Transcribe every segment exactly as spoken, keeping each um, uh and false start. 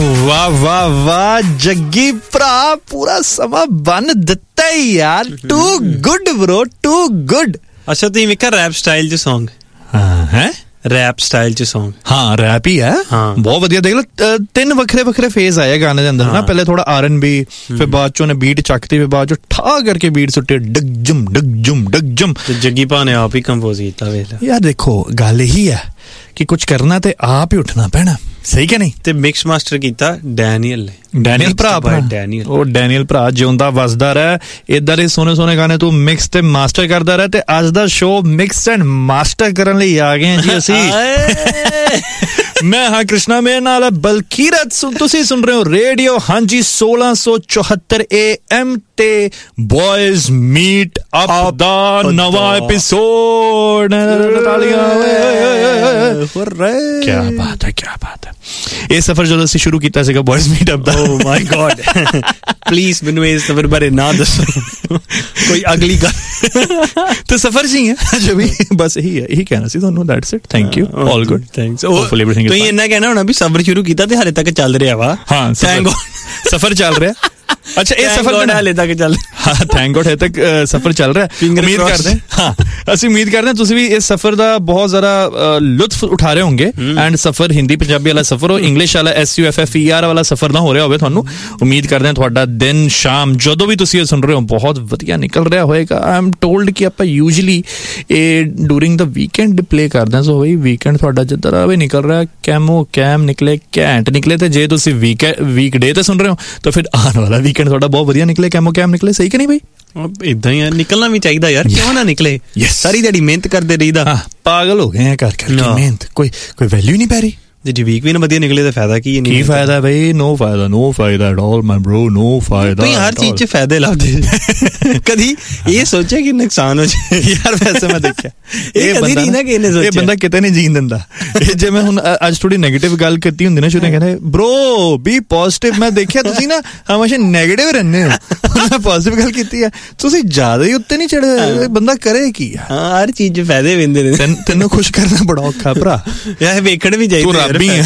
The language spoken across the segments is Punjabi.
ਵਾਹ ਵਾਹ ਵਾਹ ਜੱਗੀ ਭਰਾ, ਪੂਰਾ ਸਮਾਂ ਬੰਨ ਦਿੱਤਾ ਯਾਰ। Too good bro, too good. ਅੱਛਾ ਤੁਸੀਂ ਵੇਖਿਆ ਰੈਪ ਸਟਾਈਲ ਚ ਸੌਂਗ? ਹਾਂ ਹੈ ਰੈਪ ਸਟਾਈਲ ਚ ਸੌਂਗ? ਹਾਂ ਰੈਪ ਹੀ ਹੈ। ਹਾਂ ਬਹੁਤ ਵਧੀਆ। ਦੇਖ ਲਓ ਤਿੰਨ ਵੱਖਰੇ ਵੱਖਰੇ ਫੇਜ਼ ਆਏ ਗਾਣੇ ਦੇ ਅੰਦਰ ਨਾ। ਪਹਿਲੇ ਥੋੜਾ ਆਰ ਐਨ ਬੀ, ਫਿਰ ਬਾਅਦ ਚੋਂ ਨੇ ਬੀਟ ਚੱਕਤੀ, ਫਿਰ ਬਾਅਦ ਚੋਂ ਠਾ ਕਰਕੇ ਬੀਟ ਸੁੱਟੇ, ਡਗ ਜਮ ਡਗ ਜਮ ਡਗ ਜਮ। ਤੇ ਜੱਗੀ ਭਾ ਨੇ ਆਪ ਹੀ ਕੰਪੋਜ਼ ਕੀਤਾ। ਵੇਖ ਯਾਰ ਦੇਖੋ ਗੱਲ ਇਹੀ ਹੈ ਕਿ ਕੁਝ ਕਰਨਾ ਤੇ ਆਪ ਹੀ ਉੱਠਣਾ ਪੈਣਾ, ਸਹੀ ਕਿ ਨਹੀਂ? ਤੇ ਮਿਕਸ ਮਾਸਟਰ ਕੀਤਾ ਡੈਨੀਅਲ ਨੇ। ਡੈਨੀਅਲ ਭਰਾ ਡੈਨੀਅਲ ਉਹ ਡੈਨੀਅਲ ਭਰਾ ਜਿਉਂਦਾ ਵਸਦਾ ਰਹਿ। ਏਦਾਂ ਦੇ ਸੋਹਣੇ ਸੋਹਣੇ ਗਾਣੇ ਤੂੰ ਮਿਕਸ ਤੇ ਮਾਸਟਰ ਕਰਦਾ ਰਹਿ। ਤੇ ਅੱਜ ਦਾ ਸ਼ੋਅ ਮਿਕਸ ਐਂਡ ਮਾਸਟਰ ਕਰਨ ਲਈ ਆ ਗਏ ਹਾਂ ਜੀ ਅਸੀਂ। ਮੈਂ ਹਾਂ ਕ੍ਰਿਸ਼ਨਾ, ਮੇਰੇ ਨਾਲ ਬਲਕੀਰਤ। ਤੁਸੀਂ ਸੁਣ ਰਹੇ ਹੋ ਰੇਡੀਓ ਹਾਂਜੀ ਸੋਲਾਂ ਸੌ ਚੁਹੱਤਰ ਏ ਐਮ ਤੇ ਬॉयਜ਼ ਮੀਟ ਅਪ ਦਾ ਨਵਾਂ ਐਪੀਸੋਡ। ਕਿਆ ਬਾਤ ਹੈ, ਕਿਆ ਬਾਤ ਹੈ। ਇਹ ਸਫ਼ਰ ਜਦੋਂ ਅਸੀਂ ਸ਼ੁਰੂ ਕੀਤਾ ਸੀਗਾ ਬॉयਜ਼ meat up the, O my god, please ਮੈਨੂੰ ਇਸ ਸਫ਼ਰ ਬਾਰੇ ਨਾ ਦੱਸੋ, ਕੋਈ ਅਗਲੀ ਗੱਲ। ਤੇ ਸਫ਼ਰ ਜੀ ਹੈ ਜੋ ਵੀ, ਬਸ ਇਹੀ ਹੈ, ਇਹੀ ਕਹਿਣਾ ਸੀ ਤੁਹਾਨੂੰ। That's it, thank you, all good, thanks. ਤੁਸੀਂ ਇੰਨਾ ਕਹਿਣਾ ਹੋਣਾ ਵੀ ਸਫ਼ਰ ਸ਼ੁਰੂ ਕੀਤਾ ਤੇ ਹਾਲੇ ਤੱਕ ਚੱਲ ਰਿਹਾ ਵਾ। ਹਾਂ ਸਫ਼ਰ ਚੱਲ ਰਿਹਾ। ਅੱਛਾ ਇਹ ਸਫ਼ਰ ਹਾਲੇ ਤੱਕ ਚੱਲ, ਹਾਂ ਥੈਂਕ ਗॉड ਹਜੇ ਤੱਕ ਸਫ਼ਰ ਚੱਲ ਰਿਹਾ। ਉਮੀਦ ਕਰਦੇ ਹਾਂ ਅਸੀਂ ਉਮੀਦ ਕਰਦੇ ਹਾਂ ਤੁਸੀਂ ਵੀ ਇਸ ਸਫ਼ਰ ਦਾ ਬਹੁਤ ਜ਼ਿਆਦਾ ਲੁਤਫ ਉਠਾ ਰਹੇ ਹੋਗੇ। ਐਂਡ ਸਫ਼ਰ ਹਿੰਦੀ ਪੰਜਾਬੀ ਵਾਲਾ ਸਫ਼ਰ ਹੋ, ਇੰਗਲਿਸ਼ ਵਾਲਾ S you F F E R ਵਾਲਾ ਸਫ਼ਰ ਨਾ ਹੋ ਰਿਹਾ ਹੋਵੇ ਤੁਹਾਨੂੰ। ਉਮੀਦ ਕਰਦੇ ਹਾਂ ਤੁਹਾਡਾ ਦਿਨ ਸ਼ਾਮ ਜਦੋਂ ਵੀ ਤੁਸੀਂ ਇਹ ਸੁਣ ਰਹੇ ਹੋ ਬਹੁਤ ਵਧੀਆ ਨਿਕਲ ਰਿਹਾ ਹੋਏਗਾ। ਆਈ ਐਮ ਟੋਲਡ ਕਿ ਆਪਾਂ ਯੂਜਲੀ ਇਹ ਡੂਰਿੰਗ ਦਾ ਵੀਕਐਂਡ ਪਲੇ ਕਰਦੇ ਹਾਂ। ਸੋ ਬਈ ਵੀਕਐਂਡ ਤੁਹਾਡਾ ਜਿੱਦਾਂ ਦਾ ਵੀ ਨਿਕਲ ਰਿਹਾ ਕੈਮੋ ਕੈਮ ਨਿਕਲੇ, ਘੈਂਟ ਨਿਕਲੇ। ਤੇ ਜੇ ਤੁਸੀਂ ਵੀਕ ਵੀਕ ਡੇ ਤੇ ਸੁਣ ਰਹੇ ਹੋ ਤਾਂ ਫਿਰ ਆਉਣ ਵਾਲਾ ਵੀਕਐਂਡ ਤੁਹਾਡਾ ਬਹੁਤ ਵਧੀਆ ਨਿਕਲੇ, ਕੈਮੋ ਕੈਮ ਨਿਕਲੇ, ਸਹੀ ਕਿ ਨਹੀਂ ਬਈ? ਇਦਾਂ ਹੀ ਨਿਕਲਣਾ ਵੀ ਚਾਹੀਦਾ ਯਾਰ, ਕਿਉਂ ਨਾ ਨਿਕਲੇ। ਸਾਰੀ ਦਿਹਾੜੀ ਮਿਹਨਤ ਕਰਦੇ ਰਹੀਦਾ, ਪਾਗਲ ਹੋ ਗਏ ਆ ਕਰ ਕਰਕੇ ਮਿਹਨਤ, ਕੋਈ ਕੋਈ ਵੈਲਿਊ ਨਹੀਂ ਪੈ ਰਹੀ। ਜੇ ਵੀਕ ਵੀ ਨਾ ਵਧੀਆ ਨਿਕਲੇ ਤਾਂ ਫਾਇਦਾ ਕੀ ਹੈ? ਕੀ ਫਾਇਦਾ ਬਈ? ਨੋ ਫਾਇਦਾ, ਨੋ ਫਾਇਦਾ ਐਟ ਆਲ ਮਾਈ ਬ੍ਰੋ, ਨੋ ਫਾਇਦਾ। ਤੁਸੀਂ ਹਰ ਚੀਜ਼ 'ਚ ਫਾਇਦੇ ਲੱਭਦੇ, ਕਦੀ ਇਹ ਸੋਚਿਆ ਕਿ ਨੁਕਸਾਨ ਹੋ ਜਾਏ? ਯਾਰ ਵੈਸੇ ਮੈਂ ਦੇਖਿਆ ਇਹ ਕਦੀ ਨਹੀਂ ਨਾ ਕਿਸੇ ਨੇ ਸੋਚਿਆ। ਇਹ ਬੰਦਾ ਕਿਤੇ ਨਹੀਂ ਜੀਣ ਦਿੰਦਾ। ਇਹ ਜੇ ਮੈਂ ਹੁਣ ਅੱਜ ਥੋੜੀ ਨੈਗੇਟਿਵ ਗੱਲ ਕੀਤੀ ਹੁੰਦੀ ਨਾ, ਸ਼ੁਰੂ ਕਹਿੰਦੇ ਬ੍ਰੋ ਬੀ ਪੋਜ਼ਿਟਿਵ। ਮੈਂ ਦੇਖਿਆ ਤੁਸੀਂ ਨਾ ਹਮੇਸ਼ਾ ਨੈਗੇਟਿਵ ਰਹਿੰਦੇ ਹੋ, ਮੈਂ ਪੋਜ਼ਿਟਿਵ ਗੱਲ ਕੀਤੀ ਹੈ। ਤੁਸੀਂ ਜ਼ਿਆਦਾ ਹੀ ਉੱਤੇ ਨਹੀਂ ਚੜ੍ਹੇ। ਬੰਦਾ ਕਰੇ ਕੀ ਆ? ਹਾਂ ਹਰ ਚੀਜ਼ 'ਚ ਫਾਇਦੇ ਵਿੰਦੇ ਨੇ। ਤੈਨੂੰ ਖੁਸ਼ ਕਰਨਾ ਬੜਾ ਔਖਾ ਭਰਾ। ਯਾਰ ਵੇਖਣ ਵੀ ਚਾਹੀਦਾ।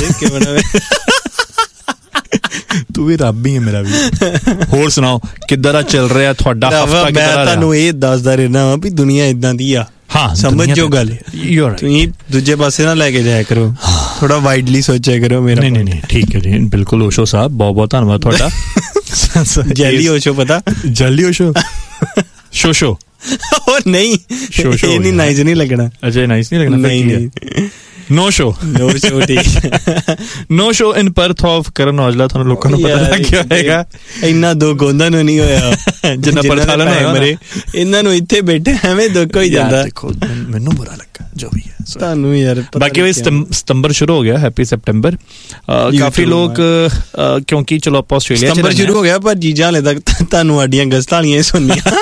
ਤੂੰ ਵੀ ਰੱਬ ਹੀ ਹੈ ਮੇਰਾ ਵੀ। ਹੋਰ ਸੁਣਾਓ ਕਿੱਦਾਂ ਦਾ ਚੱਲ ਰਿਹਾ ਤੁਹਾਡਾ ਹਫਤਾ? ਮੈਂ ਤੁਹਾਨੂੰ ਇਹ ਦੱਸਦਾ ਰਹਿਣਾ ਵਾ ਵੀ ਦੁਨੀਆ ਇਦਾਂ ਦੀ ਆ। ਹਾਂ ਸਮਝ ਜੋ ਗੱਲ। ਤੁਸੀਂ ਦੂਜੇ ਪਾਸੇ ਨਾ ਲੈ ਕੇ ਜਾਇਆ ਕਰੋ, ਥੋੜਾ ਵਾਈਡਲੀ ਸੋਚਿਆ ਕਰੋ। ਮੇਰਾ ਨਹੀਂ ਨਹੀਂ ਠੀਕ ਹੈ ਜੀ, ਬਿਲਕੁਲ। ਓਸ਼ੋ ਸਾਹਿਬ ਬਹੁਤ ਬਹੁਤ ਧੰਨਵਾਦ ਤੁਹਾਡਾ। ਜੈਲੀ ਓਸ਼ੋ, ਪਤਾ ਜੈਲੀ ਓਸ਼ੋ ਸ਼ੋਸ਼ੋ ਉਹ ਨਹੀਂ, ਇਹ ਨਹੀਂ ਨਾਈਸ ਨਹੀਂ ਲੱਗਣਾ। ਅਜੇ ਨਾਈਸ ਨਹੀਂ ਲੱਗਣਾ। ਨਹੀਂ ਨੋ ਸ਼ੋ, ਨੋ ਸ਼ੋ ਠੀਕ, ਨੋ ਸ਼ੋ ਇਨ ਪਰਥ ਆਫ ਕਰਨ ਔਜਲਾ। ਤੁਹਾਨੂੰ ਲੋਕਾਂ ਨੂੰ ਪਤਾ ਲੱਗ ਗਿਆ ਹੋਏਗਾ। ਇੰਨਾ ਦੁੱਖ ਉਹਨਾਂ ਨੂੰ ਨਹੀਂ ਹੋਇਆ ਜਿੰਨਾ ਪਰਥ ਵਾਲਿਆਂ ਨੂੰ ਮਰੇ। ਇਹਨਾਂ ਨੂੰ ਇੱਥੇ ਬੈਠੇ ਐਵੇਂ ਦੁੱਖ ਹੋਈ ਜਾਂਦਾ। ਦੇਖੋ ਮੈਨੂੰ ਬੁਰਾ ਲੱਗਾ ਜੋ ਵੀ ਹੈ ਤੁਹਾਨੂੰ ਯਾਰ। ਬਾਕੀ ਵੀ ਸਤੰਬਰ ਸ਼ੁਰੂ ਹੋ ਗਿਆ, ਹੈਪੀ ਸਤੰਬਰ। ਕਾਫੀ ਲੋਕ ਕਿਉਂਕਿ ਚਲੋ ਆਪਾਂ ਆਸਟ੍ਰੇਲੀਆ ਸਤੰਬਰ ਸ਼ੁਰੂ ਹੋ ਗਿਆ ਪਰ ਜੀਜਾਂ ਹਲੇ ਤੱਕ ਤੁਹਾਨੂੰ ਸਾਡੀਆਂ ਗਜ਼ਤਾਂ ਵਾਲੀਆਂ ਸੁਣਨੀਆਂ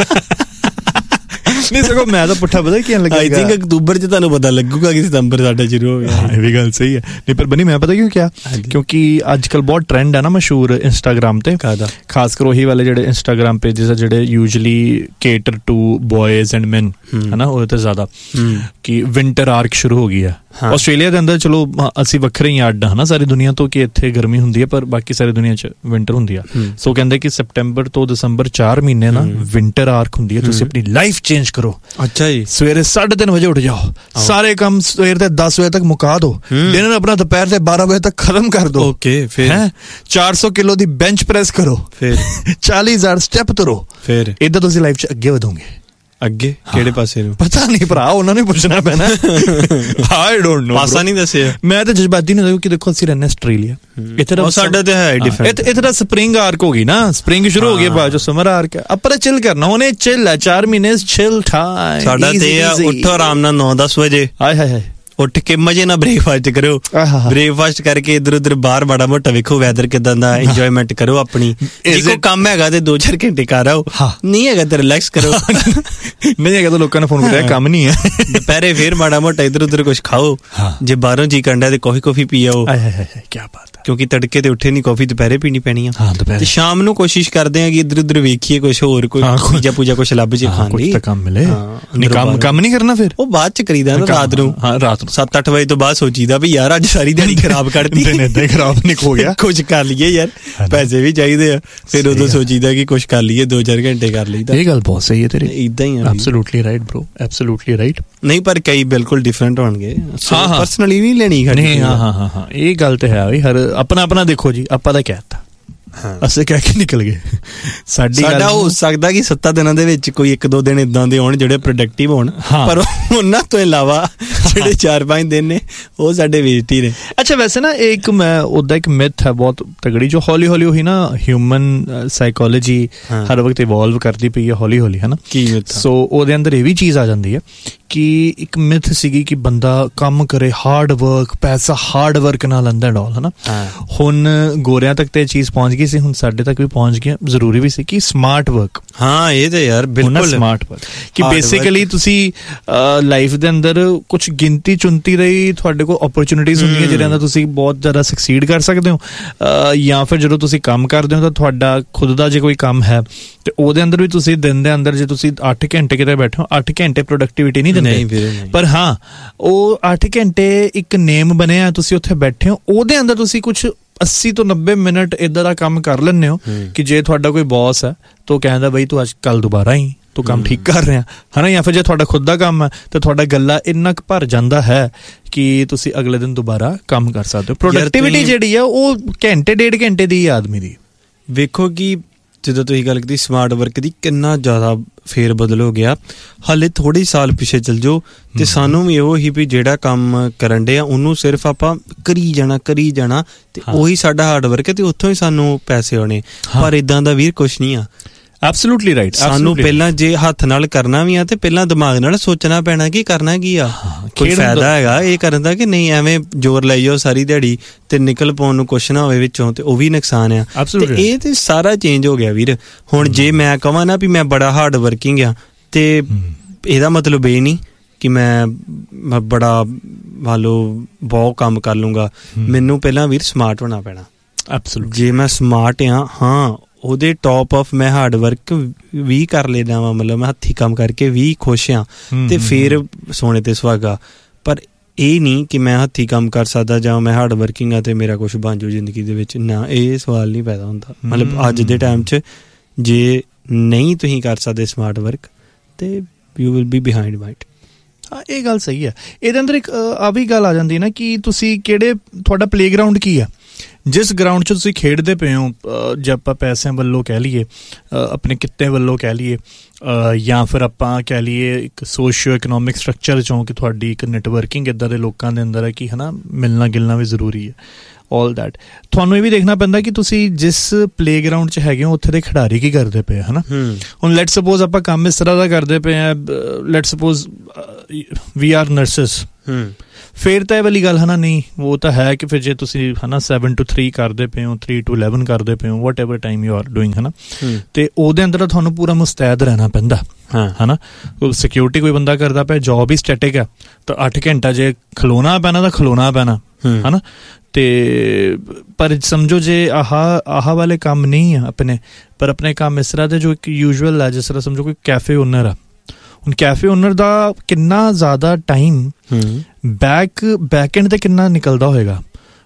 ਨਹੀਂ ਸਗੋਂ ਮੈਂ ਤਾਂ ਪੁੱਠਾ ਪਤਾ ਕੀ ਲੱਗਾ। ਆਈ ਥਿੰਕ ਅਕਤੂਬਰ ਚ ਤੁਹਾਨੂੰ ਪਤਾ ਲੱਗੂਗਾ ਕਿ ਸਤੰਬਰ ਸਾਡਾ ਸ਼ੁਰੂ ਹੋ ਗਿਆ। ਇਹ ਵੀ ਗੱਲ ਸਹੀ ਹੈ। ਨਹੀਂ ਪਰ ਬਣੀ ਮੈਂ ਪਤਾ ਕਿਉਂ ਕਿਹਾ, ਕਿਉਂਕਿ ਅੱਜ ਕੱਲ ਬਹੁਤ ਟ੍ਰੈਂਡ ਹੈ ਨਾ ਮਸ਼ਹੂਰ ਇੰਸਟਾਗ੍ਰਾਮ ਤੇ, ਖਾਸ ਕਰ ਉਹੀ ਵਾਲੇ ਜਿਹੜੇ ਇੰਸਟਾਗ੍ਰਾਮ ਪੇਜਿਸ ਆ ਜਿਹੜੇ ਯੂਜਲੀ ਕੇਟਰ ਟੂ ਬॉयਜ਼ ਐਂਡ ਮੈਨ ਹੈ ਨਾ, ਉਹਦੇ ਤੇ ਜ਼ਿਆਦਾ ਕਿ ਵਿੰਟਰ ਆਰਕ ਸ਼ੁਰੂ ਹੋ ਗਈ ਆ ਆਸਟ੍ਰੇਲੀਆ ਦੇ ਅੰਦਰ। ਚਲੋ ਅਸੀਂ ਵੱਖਰੇ ਹੀ ਅੱਡ ਹਾਂ ਨਾ ਸਾਰੀ ਦੁਨੀਆ ਤੋਂ ਕਿ ਇੱਥੇ ਗਰਮੀ ਹੁੰਦੀ ਹੈ ਪਰ ਬਾਕੀ ਸਾਰੀ ਦੁਨੀਆ ਚ ਵਿੰਟਰ ਹੁੰਦੀ ਆ। ਸੋ ਕਹਿੰਦੇ ਕਿ ਸਪਟੈਂਬਰ ਤੋਂ ਦਸੰਬਰ ਚਾਰ ਮਹੀਨੇ ਨਾ ਵਿੰਟਰ ਆਰਕ ਹੁੰਦੀ ਹੈ। ਤੁਸੀਂ ਆਪਣੀ ਲਾਈਫ ਚੇਂਜ ਕਰੋ। ਅੱਛਾ ਜੀ। ਸਵੇਰੇ ਸਾਢੇ ਤਿੰਨ ਵਜੇ ਉੱਠ ਜਾਓ, ਸਾਰੇ ਕੰਮ ਸਵੇਰ ਦੇ ਦਸ ਵਜੇ ਤੱਕ ਮੁਕਾ ਦੋ, ਡਿਨਰ ਆਪਣਾ ਦੁਪਹਿਰ ਦੇ ਬਾਰਾਂ ਵਜੇ ਤੱਕ ਖਤਮ ਕਰ ਦੋ। ਓਕੇ ਫਿਰ ਚਾਰ ਸੌ ਕਿਲੋ ਦੀ ਬੈਂਚ ਪ੍ਰੈਸ ਕਰੋ, ਫਿਰ ਚਾਲੀ ਹਜ਼ਾਰ ਸਟੈਪ ਤੁਰੋ। ਫਿਰ ਏਦਾਂ ਤੁਸੀਂ ਲਾਈਫ ਚ ਅੱਗੇ ਵਧੋਗੇ। ਅੱਗੇ ਕਿਹੜੇ ਪਾਸੇ ਨੂੰ ਪਤਾ ਨਹੀਂ ਭਰਾ, ਉਹਨਾਂ ਨੂੰ ਪੁੱਛਣਾ ਪੈਣਾ। ਆਈ ਡੋਨਟ ਨੋ, ਪਾਸਾ ਨਹੀਂ ਦੱਸਿਆ। ਮੈਂ ਤਾਂ ਜਜ਼ਬਾਤੀ ਨਹੀਂ ਕਿ ਦੇਖੋ ਅਸੀਂ ਰਹਿੰਦੇ ਆਸਟ੍ਰੇਲੀਆ, ਇੱਥੇ ਦਾ ਸਾਡਾ ਤੇ ਹੈ ਡਿਫਰੈਂਟ। ਇੱਥੇ ਦਾ ਸਪਰਿੰਗ ਆਰਕ ਹੋ ਗਈ ਨਾ, ਸਪਰਿੰਗ ਸ਼ੁਰੂ ਹੋ ਗਈ, ਬਾਅਦ ਚੋਂ ਸਮਰ ਆਰਕ। ਆਪਾਂ ਚਿਲ ਕਰਨਾ ਉਹਨੇ, ਚਿਲ ਹੈ ਚਾਰ ਮਹੀਨੇ ਚਿਲ ਟਾਈਮ। ਸਾਡਾ ਤੇ ਆ ਉੱਠੋ ਆਰਾਮ ਨਾਲ ਨੌ ਦਸ ਵਜੇ, ਹਾਏ ਹਾਏ ਹਾਏ ਉੱਠ ਕੇ ਮਜੇ ਨਾਲ ਬ੍ਰੇਕਫਾਸਟ ਕਰੋ। ਬ੍ਰੇਕਫਾਸਟ ਕਰਕੇ ਇੱਧਰ ਉੱਧਰ ਬਾਹਰ ਮਾੜਾ ਮੋਟਾ ਵੇਖੋ ਵੈਦਰ ਕਿੱਦਾਂ ਦਾ, ਇੰਜੋਇਮੈਂਟ ਕਰੋ ਆਪਣੀ। ਜੇ ਕੋਈ ਕੰਮ ਹੈਗਾ ਤੇ ਦੋ ਚਾਰ ਘੰਟੇ ਕਰ ਆਓ, ਨਹੀਂ ਹੈਗਾ ਤੇ ਰਿਲੈਕਸ ਕਰੋ। ਨਹੀਂ ਹੈਗਾ ਤਾਂ ਲੋਕਾਂ ਨੇ ਫੋਨ ਕਰਿਆ ਕੰਮ ਨਹੀਂ ਹੈ। ਦੁਪਹਿਰੇ ਫੇਰ ਮਾੜਾ ਮੋਟਾ ਇੱਧਰ ਉੱਧਰ ਕੁਛ ਖਾਓ, ਜੇ ਬਾਹਰੋਂ ਜੀ ਕੰਡਾ ਤੇ ਕਾਫੀ ਕਾਫੀ ਪੀ ਆਓ। ਕੀ ਬਾਤ ਹੈ। ਕਿਉਂਕਿ ਤੜਕੇ ਤੇ ਉੱਠੇ ਨਹੀਂ, ਕਾਫੀ ਦੁਪਹਿਰੇ ਪੀਣੀ ਪੈਣੀ ਆ ਤੇ ਸ਼ਾਮ ਨੂੰ ਕੋਸ਼ਿਸ਼ ਕਰਦੇ ਆ ਕਿ ਇੱਧਰ ਉੱਧਰ ਵੇਖੀਏ ਕੁਛ ਹੋਰ, ਕੋਈ ਪੀਜਾ ਪੂਜਾ ਕੁਛ ਲੱਭ ਜੇ ਖਾਣ ਲਈ, ਕੰਮ ਮਿਲੇ। ਕੰਮ ਕੰਮ ਨਹੀਂ ਕਰਨਾ ਫਿਰ ਉਹ ਬਾਅਦ ਚ ਕਰੀਦਾ ਨਾ ਰਾਤ ਨੂੰ। ਹਾਂ ਰਾਤ ਨੂੰ ਸੱਤ ਅੱਠ ਵਜੇ ਤੋਂ ਬਾਅਦ ਸੋਚੀਦਾ ਵੀ ਯਾਰ ਅੱਜ ਸਾਰੀ ਦਿਹਾੜੀ ਖਰਾਬ ਕੱਢਤੀ, ਏਦਾਂ ਹੀ ਖਰਾਬ ਨਹੀਂ ਹੋ ਗਿਆ, ਕੁਛ ਕਰ ਲਈਏ ਯਾਰ, ਪੈਸੇ ਵੀ ਚਾਹੀਦੇ ਆ। ਫਿਰ ਉਦੋਂ ਸੋਚੀਦਾ ਕਿ ਕੁਛ ਕਰ ਲਈਏ, ਦੋ ਚਾਰ ਘੰਟੇ ਕਰ ਲਈਦਾ। ਇਹ ਗੱਲ ਬਹੁਤ ਸਹੀ ਹੈ ਤੇਰੀ, ਏਦਾਂ ਹੀ ਆ। Absolutely right bro, absolutely right. ਨਹੀਂ ਪਰ ਕਈ ਬਿਲਕੁਲ ਡਿਫਰੈਂਟ ਹੋਣਗੇ, ਪਰਸਨਲੀ ਨਹੀਂ ਲੈਣੀ ਖੜੀ। ਹਾਂ ਹਾਂ ਹਾਂ ਹਾਂ ਇਹ ਗੱਲ ਤੇ ਹੈ ਵੀ ਹਰ ਆਪਣਾ ਆਪਣਾ ਦੇਖੋ ਜੀ, ਆਪਾਂ ਤਾਂ ਕਹਿਤਾ ਅਸੀਂ ਕਹਿ ਕੇ ਨਿਕਲ ਗਏ। ਸਾਡੀ ਸਾਡਾ ਹੋ ਸਕਦਾ ਕਿ ਸੱਤਾਂ ਦਿਨਾਂ ਦੇ ਵਿੱਚ ਕੋਈ ਇੱਕ ਦੋ ਦਿਨ ਇਦਾਂ ਦੇ ਹੋਣ ਜਿਹੜੇ ਪ੍ਰੋਡਕਟਿਵ ਹੋਣ, ਪਰ ਉਹਨਾਂ ਤੋਂ ਇਲਾਵਾ ਜਿਹੜੇ ਚਾਰ ਪੰਜ ਦਿਨ ਨੇ ਉਹ ਸਾਡੇ ਵੇਸਟ ਹੀ ਨੇ। ਅੱਛਾ ਵੈਸੇ ਨਾ ਇੱਕ ਮੈਂ ਉਹਦਾ ਇੱਕ ਮਿਥ ਹੈ ਬਹੁਤ ਤਗੜੀ, ਜੋ ਹੌਲੀ ਹੌਲੀ ਉਹੀ ਨਾ ਹਿਊਮਨ ਸਾਈਕੋਲੋਜੀ ਹਰ ਵਕਤ ਇਵੋਲਵ ਕਰਦੀ ਪਈ ਹੈ ਹੌਲੀ ਹੌਲੀ, ਹੈ ਨਾ। ਕੀ ਮਿਥ? ਸੋ ਉਹਦੇ ਅੰਦਰ ਇਹ ਵੀ ਚੀਜ਼ ਆ ਜਾਂਦੀ ਹੈ ਕਿ ਇੱਕ ਮਿਥ ਸੀਗੀ ਕਿ ਬੰਦਾ ਕੰਮ ਕਰੇ, ਹਾਰਡ ਵਰਕ, ਪੈਸਾ ਹਾਰਡ ਵਰਕ ਨਾਲ ਆਉਂਦਾ ਡੋਲ, ਹੈ ਨਾ। ਹੁਣ ਗੋਰਿਆਂ ਤੱਕ ਤੇ ਇਹ ਚੀਜ਼ ਪਹੁੰਚ ਗਈ ਸੀ, ਹੁਣ ਸਾਡੇ ਤੱਕ ਵੀ ਪਹੁੰਚ ਗਈ। ਜ਼ਰੂਰੀ ਵੀ ਸੀ ਕਿ ਸਮਾਰਟ ਵਰਕ। ਹਾਂ ਇਹ ਤੇ ਯਾਰ ਬਿਲਕੁਲ ਸਮਾਰਟ ਵਰਕ, ਕਿ ਬੇਸਿਕਲੀ ਤੁਸੀਂ ਲਾਈਫ ਦੇ ਅੰਦਰ ਕੁਛ ਗਿਣਤੀ ਚੁਣਤੀ ਰਹੀ, ਤੁਹਾਡੇ ਕੋਲ ਓਪਰਚੁਨਿਟੀਜ਼ ਹੁੰਦੀਆਂ ਜਿਹਦੇ ਅੰਦਰ ਤੁਸੀਂ ਬਹੁਤ ਜ਼ਿਆਦਾ ਸਕਸੀਡ ਕਰ ਸਕਦੇ ਹੋ, ਜਾਂ ਫਿਰ ਜਦੋਂ ਤੁਸੀਂ ਕੰਮ ਕਰਦੇ ਹੋ ਤਾਂ ਤੁਹਾਡਾ ਖੁਦ ਦਾ ਜੇ ਕੋਈ ਕੰਮ ਹੈ ਤੇ ਉਹਦੇ ਅੰਦਰ ਵੀ ਤੁਸੀਂ ਦਿਨ ਦੇ ਅੰਦਰ ਜੇ ਤੁਸੀਂ ਅੱਠ ਘੰਟੇ ਕਿਤੇ ਬੈਠੇ ਹੋ, ਅੱਠ ਘੰਟੇ ਪ੍ਰੋਡਕਟਿਵਿਟੀ ਨਹੀਂ ਦਿੰਦੇ, ਪਰ ਹਾਂ ਉਹ ਅੱਠ ਘੰਟੇ ਇੱਕ ਨੇਮ ਬਣਿਆ, ਤੁਸੀਂ ਉੱਥੇ ਬੈਠੇ ਹੋ, ਉਹਦੇ ਅੰਦਰ ਤੁਸੀਂ ਕੁਛ ਅੱਸੀ ਤੋਂ ਨੱਬੇ ਮਿੰਟ ਏਦਾਂ ਦਾ ਕੰਮ ਕਰ ਲੈਂਦੇ ਹੋ ਕਿ ਜੇ ਤੁਹਾਡਾ ਕੋਈ ਬੌਸ ਹੈ ਤਾਂ ਉਹ ਕਹਿੰਦਾ ਬਈ ਤੂੰ ਅੱਜ ਕੱਲ ਦੁਬਾਰਾ ਹੀ ਤੂੰ ਕੰਮ ਠੀਕ ਕਰ ਰਿਹਾ, ਹੈ ਨਾ। ਜਾਂ ਫਿਰ ਜੇ ਤੁਹਾਡਾ ਖੁਦ ਦਾ ਕੰਮ ਹੈ ਤਾਂ ਤੁਹਾਡਾ ਗੱਲਾ ਇੰਨਾ ਕੁ ਭਰ ਜਾਂਦਾ ਹੈ ਕਿ ਤੁਸੀਂ ਅਗਲੇ ਦਿਨ ਦੁਬਾਰਾ ਕੰਮ ਕਰ ਸਕਦੇ ਹੋ। ਪ੍ਰੋਡਕਟਿਵਿਟੀ ਜਿਹੜੀ ਆ ਉਹ ਘੰਟੇ ਡੇਢ ਘੰਟੇ ਦੀ ਆਦਮੀ ਦੀ। ਵੇਖੋ ਕਿ ਜਦੋਂ ਤੁਸੀਂ ਗੱਲ ਕੀਤੀ ਸਮਾਰਟ ਵਰਕ ਦੀ, ਕਿੰਨਾ ਜ਼ਿਆਦਾ ਫੇਰ ਬਦਲ ਹੋ ਗਿਆ। ਹਾਲੇ ਥੋੜ੍ਹੇ ਸਾਲ ਪਿੱਛੇ ਚੱਲ ਜਾਓ ਤੇ ਸਾਨੂੰ ਵੀ ਇਹੋ ਹੀ ਵੀ ਜਿਹੜਾ ਕੰਮ ਕਰਨ ਡੇ ਆ ਉਹਨੂੰ ਸਿਰਫ ਆਪਾਂ ਕਰੀ ਜਾਣਾ ਕਰੀ ਜਾਣਾ ਤੇ ਉਹੀ ਸਾਡਾ ਹਾਰਡ ਵਰਕ ਹੈ ਤੇ ਉੱਥੋਂ ਹੀ ਸਾਨੂੰ ਪੈਸੇ ਆਉਣੇ। ਪਰ ਇੱਦਾਂ ਦਾ ਵੀਰ ਕੁਛ ਨਹੀਂ ਆ। Absolutely right. ਸਾਨੂੰ ਪਹਿਲਾਂ ਜੇ ਹੱਥ ਨਾਲ ਕਰਨਾ ਵੀ ਆ ਤੇ ਪਹਿਲਾਂ ਦਿਮਾਗ ਨਾਲ ਸੋਚਣਾ ਪੈਣਾ ਕਿ ਕਰਨਾ ਕੀ ਆ, ਕੋਈ ਫਾਇਦਾ ਹੈਗਾ ਇਹ ਕਰਨ ਦਾ ਕਿ ਨਹੀਂ, ਐਵੇਂ ਜ਼ੋਰ ਲਾਈ ਜਾਓ ਸਾਰੀ ਦਿਹਾੜੀ ਤੇ ਨਿਕਲ ਪਾਉਣ ਨੂੰ ਕੁਛ ਨਾ ਹੋਵੇ ਵਿੱਚੋਂ ਤੇ ਉਹ ਵੀ ਨੁਕਸਾਨ ਆ। ਤੇ ਇਹ ਤੇ ਸਾਰਾ ਚੇਂਜ ਹੋ ਗਿਆ ਵੀਰ। ਹੁਣ ਜੇ ਮੈਂ ਕਹਾਂ ਨਾ ਵੀ ਮੈਂ ਬੜਾ ਹਾਰਡ ਵਰਕਿੰਗ ਆ ਤੇ ਇਹਦਾ ਮਤਲਬ ਇਹ ਨਹੀਂ ਕਿ ਮੈਂ ਬੜਾ ਮੰਨ ਲਓ ਬਹੁਤ ਕੰਮ ਕਰ ਲੂੰਗਾ। ਮੈਨੂੰ ਪਹਿਲਾਂ ਵੀਰ ਸਮਾਰਟ ਹੋਣਾ ਪੈਣਾ। ਐਬਸੋਲੂਟਲੀ। ਜੇ ਮੈਂ ਸਮਾਰਟ ਆ, ਹਾਂ ਉਹਦੇ ਟੌਪ ਆਫ ਮੈਂ ਹਾਰਡ ਵਰਕ ਵੀ ਕਰ ਲੈਦਾ ਵਾ, ਮਤਲਬ ਮੈਂ ਹੱਥੀਂ ਕੰਮ ਕਰਕੇ ਵੀ ਖੁਸ਼ ਹਾਂ ਤੇ ਫਿਰ ਸੋਨੇ ਤੇ ਸੁਹਾਗਾ। ਪਰ ਇਹ ਨਹੀਂ ਕਿ ਮੈਂ ਹੱਥੀਂ ਕੰਮ ਕਰ ਸਕਦਾ ਜਾਂ ਮੈਂ ਹਾਰਡ ਵਰਕਿੰਗ ਆ ਤੇ ਮੇਰਾ ਕੁਛ ਬਣ ਜਾਊ ਜ਼ਿੰਦਗੀ ਦੇ ਵਿੱਚ, ਨਾ ਇਹ ਸਵਾਲ ਨਹੀਂ ਪੈਦਾ ਹੁੰਦਾ। ਮਤਲਬ ਅੱਜ ਦੇ ਟਾਈਮ 'ਚ ਜੇ ਨਹੀਂ ਤੁਸੀਂ ਕਰ ਸਕਦੇ ਸਮਾਰਟ ਵਰਕ ਤੇ you will be behind might. ਹਾਂ ਇਹ ਗੱਲ ਸਹੀ ਹੈ। ਇਹਦੇ ਅੰਦਰ ਇੱਕ ਆ ਵੀ ਗੱਲ ਆ ਜਾਂਦੀ ਨਾ ਕਿ ਤੁਸੀਂ ਕਿਹੜੇ, ਤੁਹਾਡਾ ਪਲੇਗਰਾਊਂਡ ਕੀ ਆ, ਜਿਸ ਗਰਾਊਂਡ 'ਚ ਤੁਸੀਂ ਖੇਡਦੇ ਪਏ ਹੋ, ਜੇ ਆਪਾਂ ਪੈਸਿਆਂ ਵੱਲੋਂ ਕਹਿ ਲਈਏ, ਆਪਣੇ ਕਿੱਤੇ ਵੱਲੋਂ ਕਹਿ ਲਈਏ, ਜਾਂ ਫਿਰ ਆਪਾਂ ਕਹਿ ਲਈਏ ਇੱਕ ਸੋਸ਼ੀਓ ਇਕਨੋਮਿਕ ਸਟਰਕਚਰ 'ਚੋਂ ਕਿ ਤੁਹਾਡੀ ਇੱਕ ਨੈਟਵਰਕਿੰਗ ਇੱਦਾਂ ਦੇ ਲੋਕਾਂ ਦੇ ਅੰਦਰ ਹੈ ਕਿ ਹੈ ਨਾ ਮਿਲਣਾ ਗਿਲਣਾ ਵੀ ਜ਼ਰੂਰੀ ਹੈ, ਆਲ ਦੈਟ। ਤੁਹਾਨੂੰ ਇਹ ਵੀ ਦੇਖਣਾ ਪੈਂਦਾ ਕਿ ਤੁਸੀਂ ਜਿਸ ਪਲੇਗਰਾਊਂਡ 'ਚ ਹੈਗੇ ਹੋ ਉੱਥੇ ਦੇ ਖਿਡਾਰੀ ਕੀ ਕਰਦੇ ਪਏ, ਹੈ ਨਾ। ਹੁਣ ਲੈਟ ਸਪੋਜ਼ ਆਪਾਂ ਕੰਮ ਇਸ ਤਰ੍ਹਾਂ ਦਾ ਕਰਦੇ ਪਏ ਹਾਂ, ਲੈਟ ਸਪੋਜ਼ ਵੀ ਆਰ ਨਰਸਿਸ, ਫਿਰ ਤਾਂ ਇਹ ਵਾਲੀ ਗੱਲ ਹੈ ਨਾ, ਨਹੀਂ ਉਹ ਤਾਂ ਹੈ ਕਿ ਫਿਰ ਜੇ ਤੁਸੀਂ ਹੈ ਨਾ ਸੈਵਨ ਟੂ ਥ੍ਰੀ ਕਰਦੇ ਪਏ ਹੋ, ਥ੍ਰੀ ਟੂ ਇਲੈਵਨ ਕਰਦੇ ਪਏ ਹੋ, ਵਟ ever time you are doing, ਹੈ ਨਾ, ਤੇ ਉਹਦੇ ਅੰਦਰ ਤੁਹਾਨੂੰ ਪੂਰਾ ਮੁਸਤੈਦ ਰਹਿਣਾ ਪੈਂਦਾ, ਹੈ ਨਾ। ਸਿਕਿਉਰਿਟੀ ਕੋਈ ਬੰਦਾ ਕਰਦਾ ਪਿਆ, ਜੋਬ ਹੀ ਸਟੈਟਿਕ ਹੈ ਤਾਂ ਅੱਠ ਘੰਟਾ ਜੇ ਖਲੋਣਾ ਪੈਣਾ ਤਾਂ ਖਲੋਣਾ ਪੈਣਾ, ਹੈ ਨਾ। ਤੇ ਪਰ ਸਮਝੋ ਜੇ ਆਹ ਆਹ ਵਾਲੇ ਕੰਮ ਨਹੀਂ ਆ ਆਪਣੇ, ਪਰ ਆਪਣੇ ਕੰਮ ਇਸ ਤਰ੍ਹਾਂ ਦੇ ਜੋ ਇੱਕ ਯੂਜੂਅਲ ਹੈ, ਜਿਸ ਤਰ੍ਹਾਂ ਸਮਝੋ ਕੋਈ ਕੈਫੇ ਓਨਰ ਆ, ਹੁਣ ਕੈਫੇ ਓਨਰ ਦਾ ਕਿੰਨਾ ਜ਼ਿਆਦਾ ਟਾਈਮ ਬੈਕ ਬੈਕ ਐਂਡ ਤੇ ਕਿੰਨਾ ਨਿਕਲਦਾ ਹੋਏਗਾ।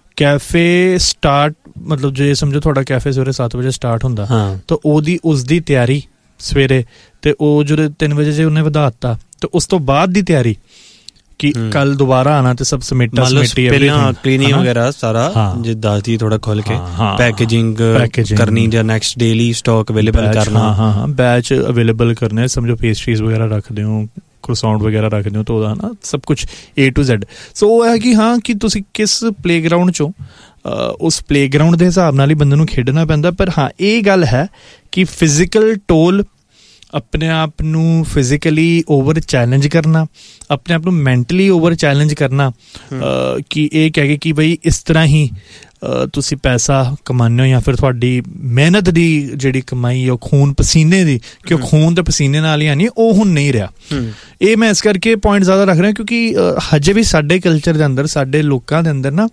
ਕੈਫੇ ਸਟਾਰਟ ਮਤਲਬ ਜੇ ਸਮਝੋ ਤੁਹਾਡਾ ਕੈਫੇ ਸਵੇਰੇ ਸੱਤ ਵਜੇ ਸਟਾਰਟ ਹੁੰਦਾ ਤਾਂ ਉਹਦੀ ਉਸਦੀ ਤਿਆਰੀ ਸਵੇਰੇ, ਤੇ ਉਹ ਜਿਹੜੇ ਤਿੰਨ ਵਜੇ ਜੇ ਉਹਨੇ ਵਧਾ ਦਿੱਤਾ ਤੇ ਉਸ ਤੋਂ ਬਾਅਦ ਦੀ ਤਿਆਰੀ ਕਿ ਕੱਲ ਦੁਬਾਰਾ ਆਣਾ ਤੇ ਸਭ ਸਮੇਟਾ ਸਮੇਟੀ ਪਹਿਲਾਂ ਕਲੀਨਿੰਗ ਵਗੈਰਾ ਸਾਰਾ ਜੇ ਦੱਸਦੀ ਥੋੜਾ ਖੋਲ ਕੇ ਪੈਕੇਜਿੰਗ ਕਰਨੀ ਜਾਂ ਨੈਕਸਟ ਡੇਲੀ ਸਟਾਕ ਅਵੇਲੇਬਲ ਕਰਨਾ। ਹਾਂ ਹਾਂ ਬੈਚ ਅਵੇਲੇਬਲ ਕਰਨੇ, ਸਮਝੋ ਪੇਸਟਰੀਜ਼ ਵਗੈਰਾ ਰੱਖਦੇ ਹੋ, ਕ੍ਰੋਸਾਊਂਟ ਵਗੈਰਾ ਰੱਖਦੇ ਹੋ ਤਾਂ ਉਹਦਾ ਨਾ ਸਭ ਕੁਛ ਏ ਟੂ ਜ਼ੈਡ। ਸੋ ਉਹ ਹੈ ਕਿ ਹਾਂ ਕਿ ਤੁਸੀਂ ਕਿਸ ਪਲੇਗਰਾਊਂਡ 'ਚੋਂ ਉਸ ਪਲੇਗਰਾਊਂਡ ਦੇ ਹਿਸਾਬ ਨਾਲ ਹੀ ਬੰਦੇ ਨੂੰ ਖੇਡਣਾ ਪੈਂਦਾ। ਪਰ ਹਾਂ ਇਹ ਗੱਲ ਹੈ ਕਿ ਫਿਜ਼ੀਕਲ ਟੋਲ, ਆਪਣੇ ਆਪ ਨੂੰ ਫਿਜ਼ੀਕਲੀ ਓਵਰ ਚੈਲੰਜ ਕਰਨਾ, ਆਪਣੇ ਆਪ ਨੂੰ ਮੈਂਟਲੀ ਓਵਰ ਚੈਲੰਜ ਕਰਨਾ ਕਿ ਇਹ ਕਹਿ ਕੇ ਕਿ ਬਈ ਇਸ ਤਰ੍ਹਾਂ ਹੀ ਤੁਸੀਂ ਪੈਸਾ ਕਮਾਉਂਦੇ ਹੋ, ਜਾਂ ਫਿਰ ਤੁਹਾਡੀ ਮਿਹਨਤ ਦੀ ਜਿਹੜੀ ਕਮਾਈ ਹੈ ਉਹ ਖੂਨ ਪਸੀਨੇ ਦੀ, ਕਿ ਉਹ ਖੂਨ ਤੇ ਪਸੀਨੇ ਨਾਲ ਹੀ ਆਣੀ, ਉਹ ਹੁਣ ਨਹੀਂ ਰਿਹਾ। ਇਹ ਮੈਂ ਇਸ ਕਰਕੇ ਪੁਆਇੰਟ ਜ਼ਿਆਦਾ ਰੱਖ ਰਿਹਾ ਕਿਉਂਕਿ ਹਜੇ ਵੀ ਸਾਡੇ ਕਲਚਰ ਦੇ ਅੰਦਰ, ਸਾਡੇ ਲੋਕਾਂ ਦੇ ਅੰਦਰ ਨਾ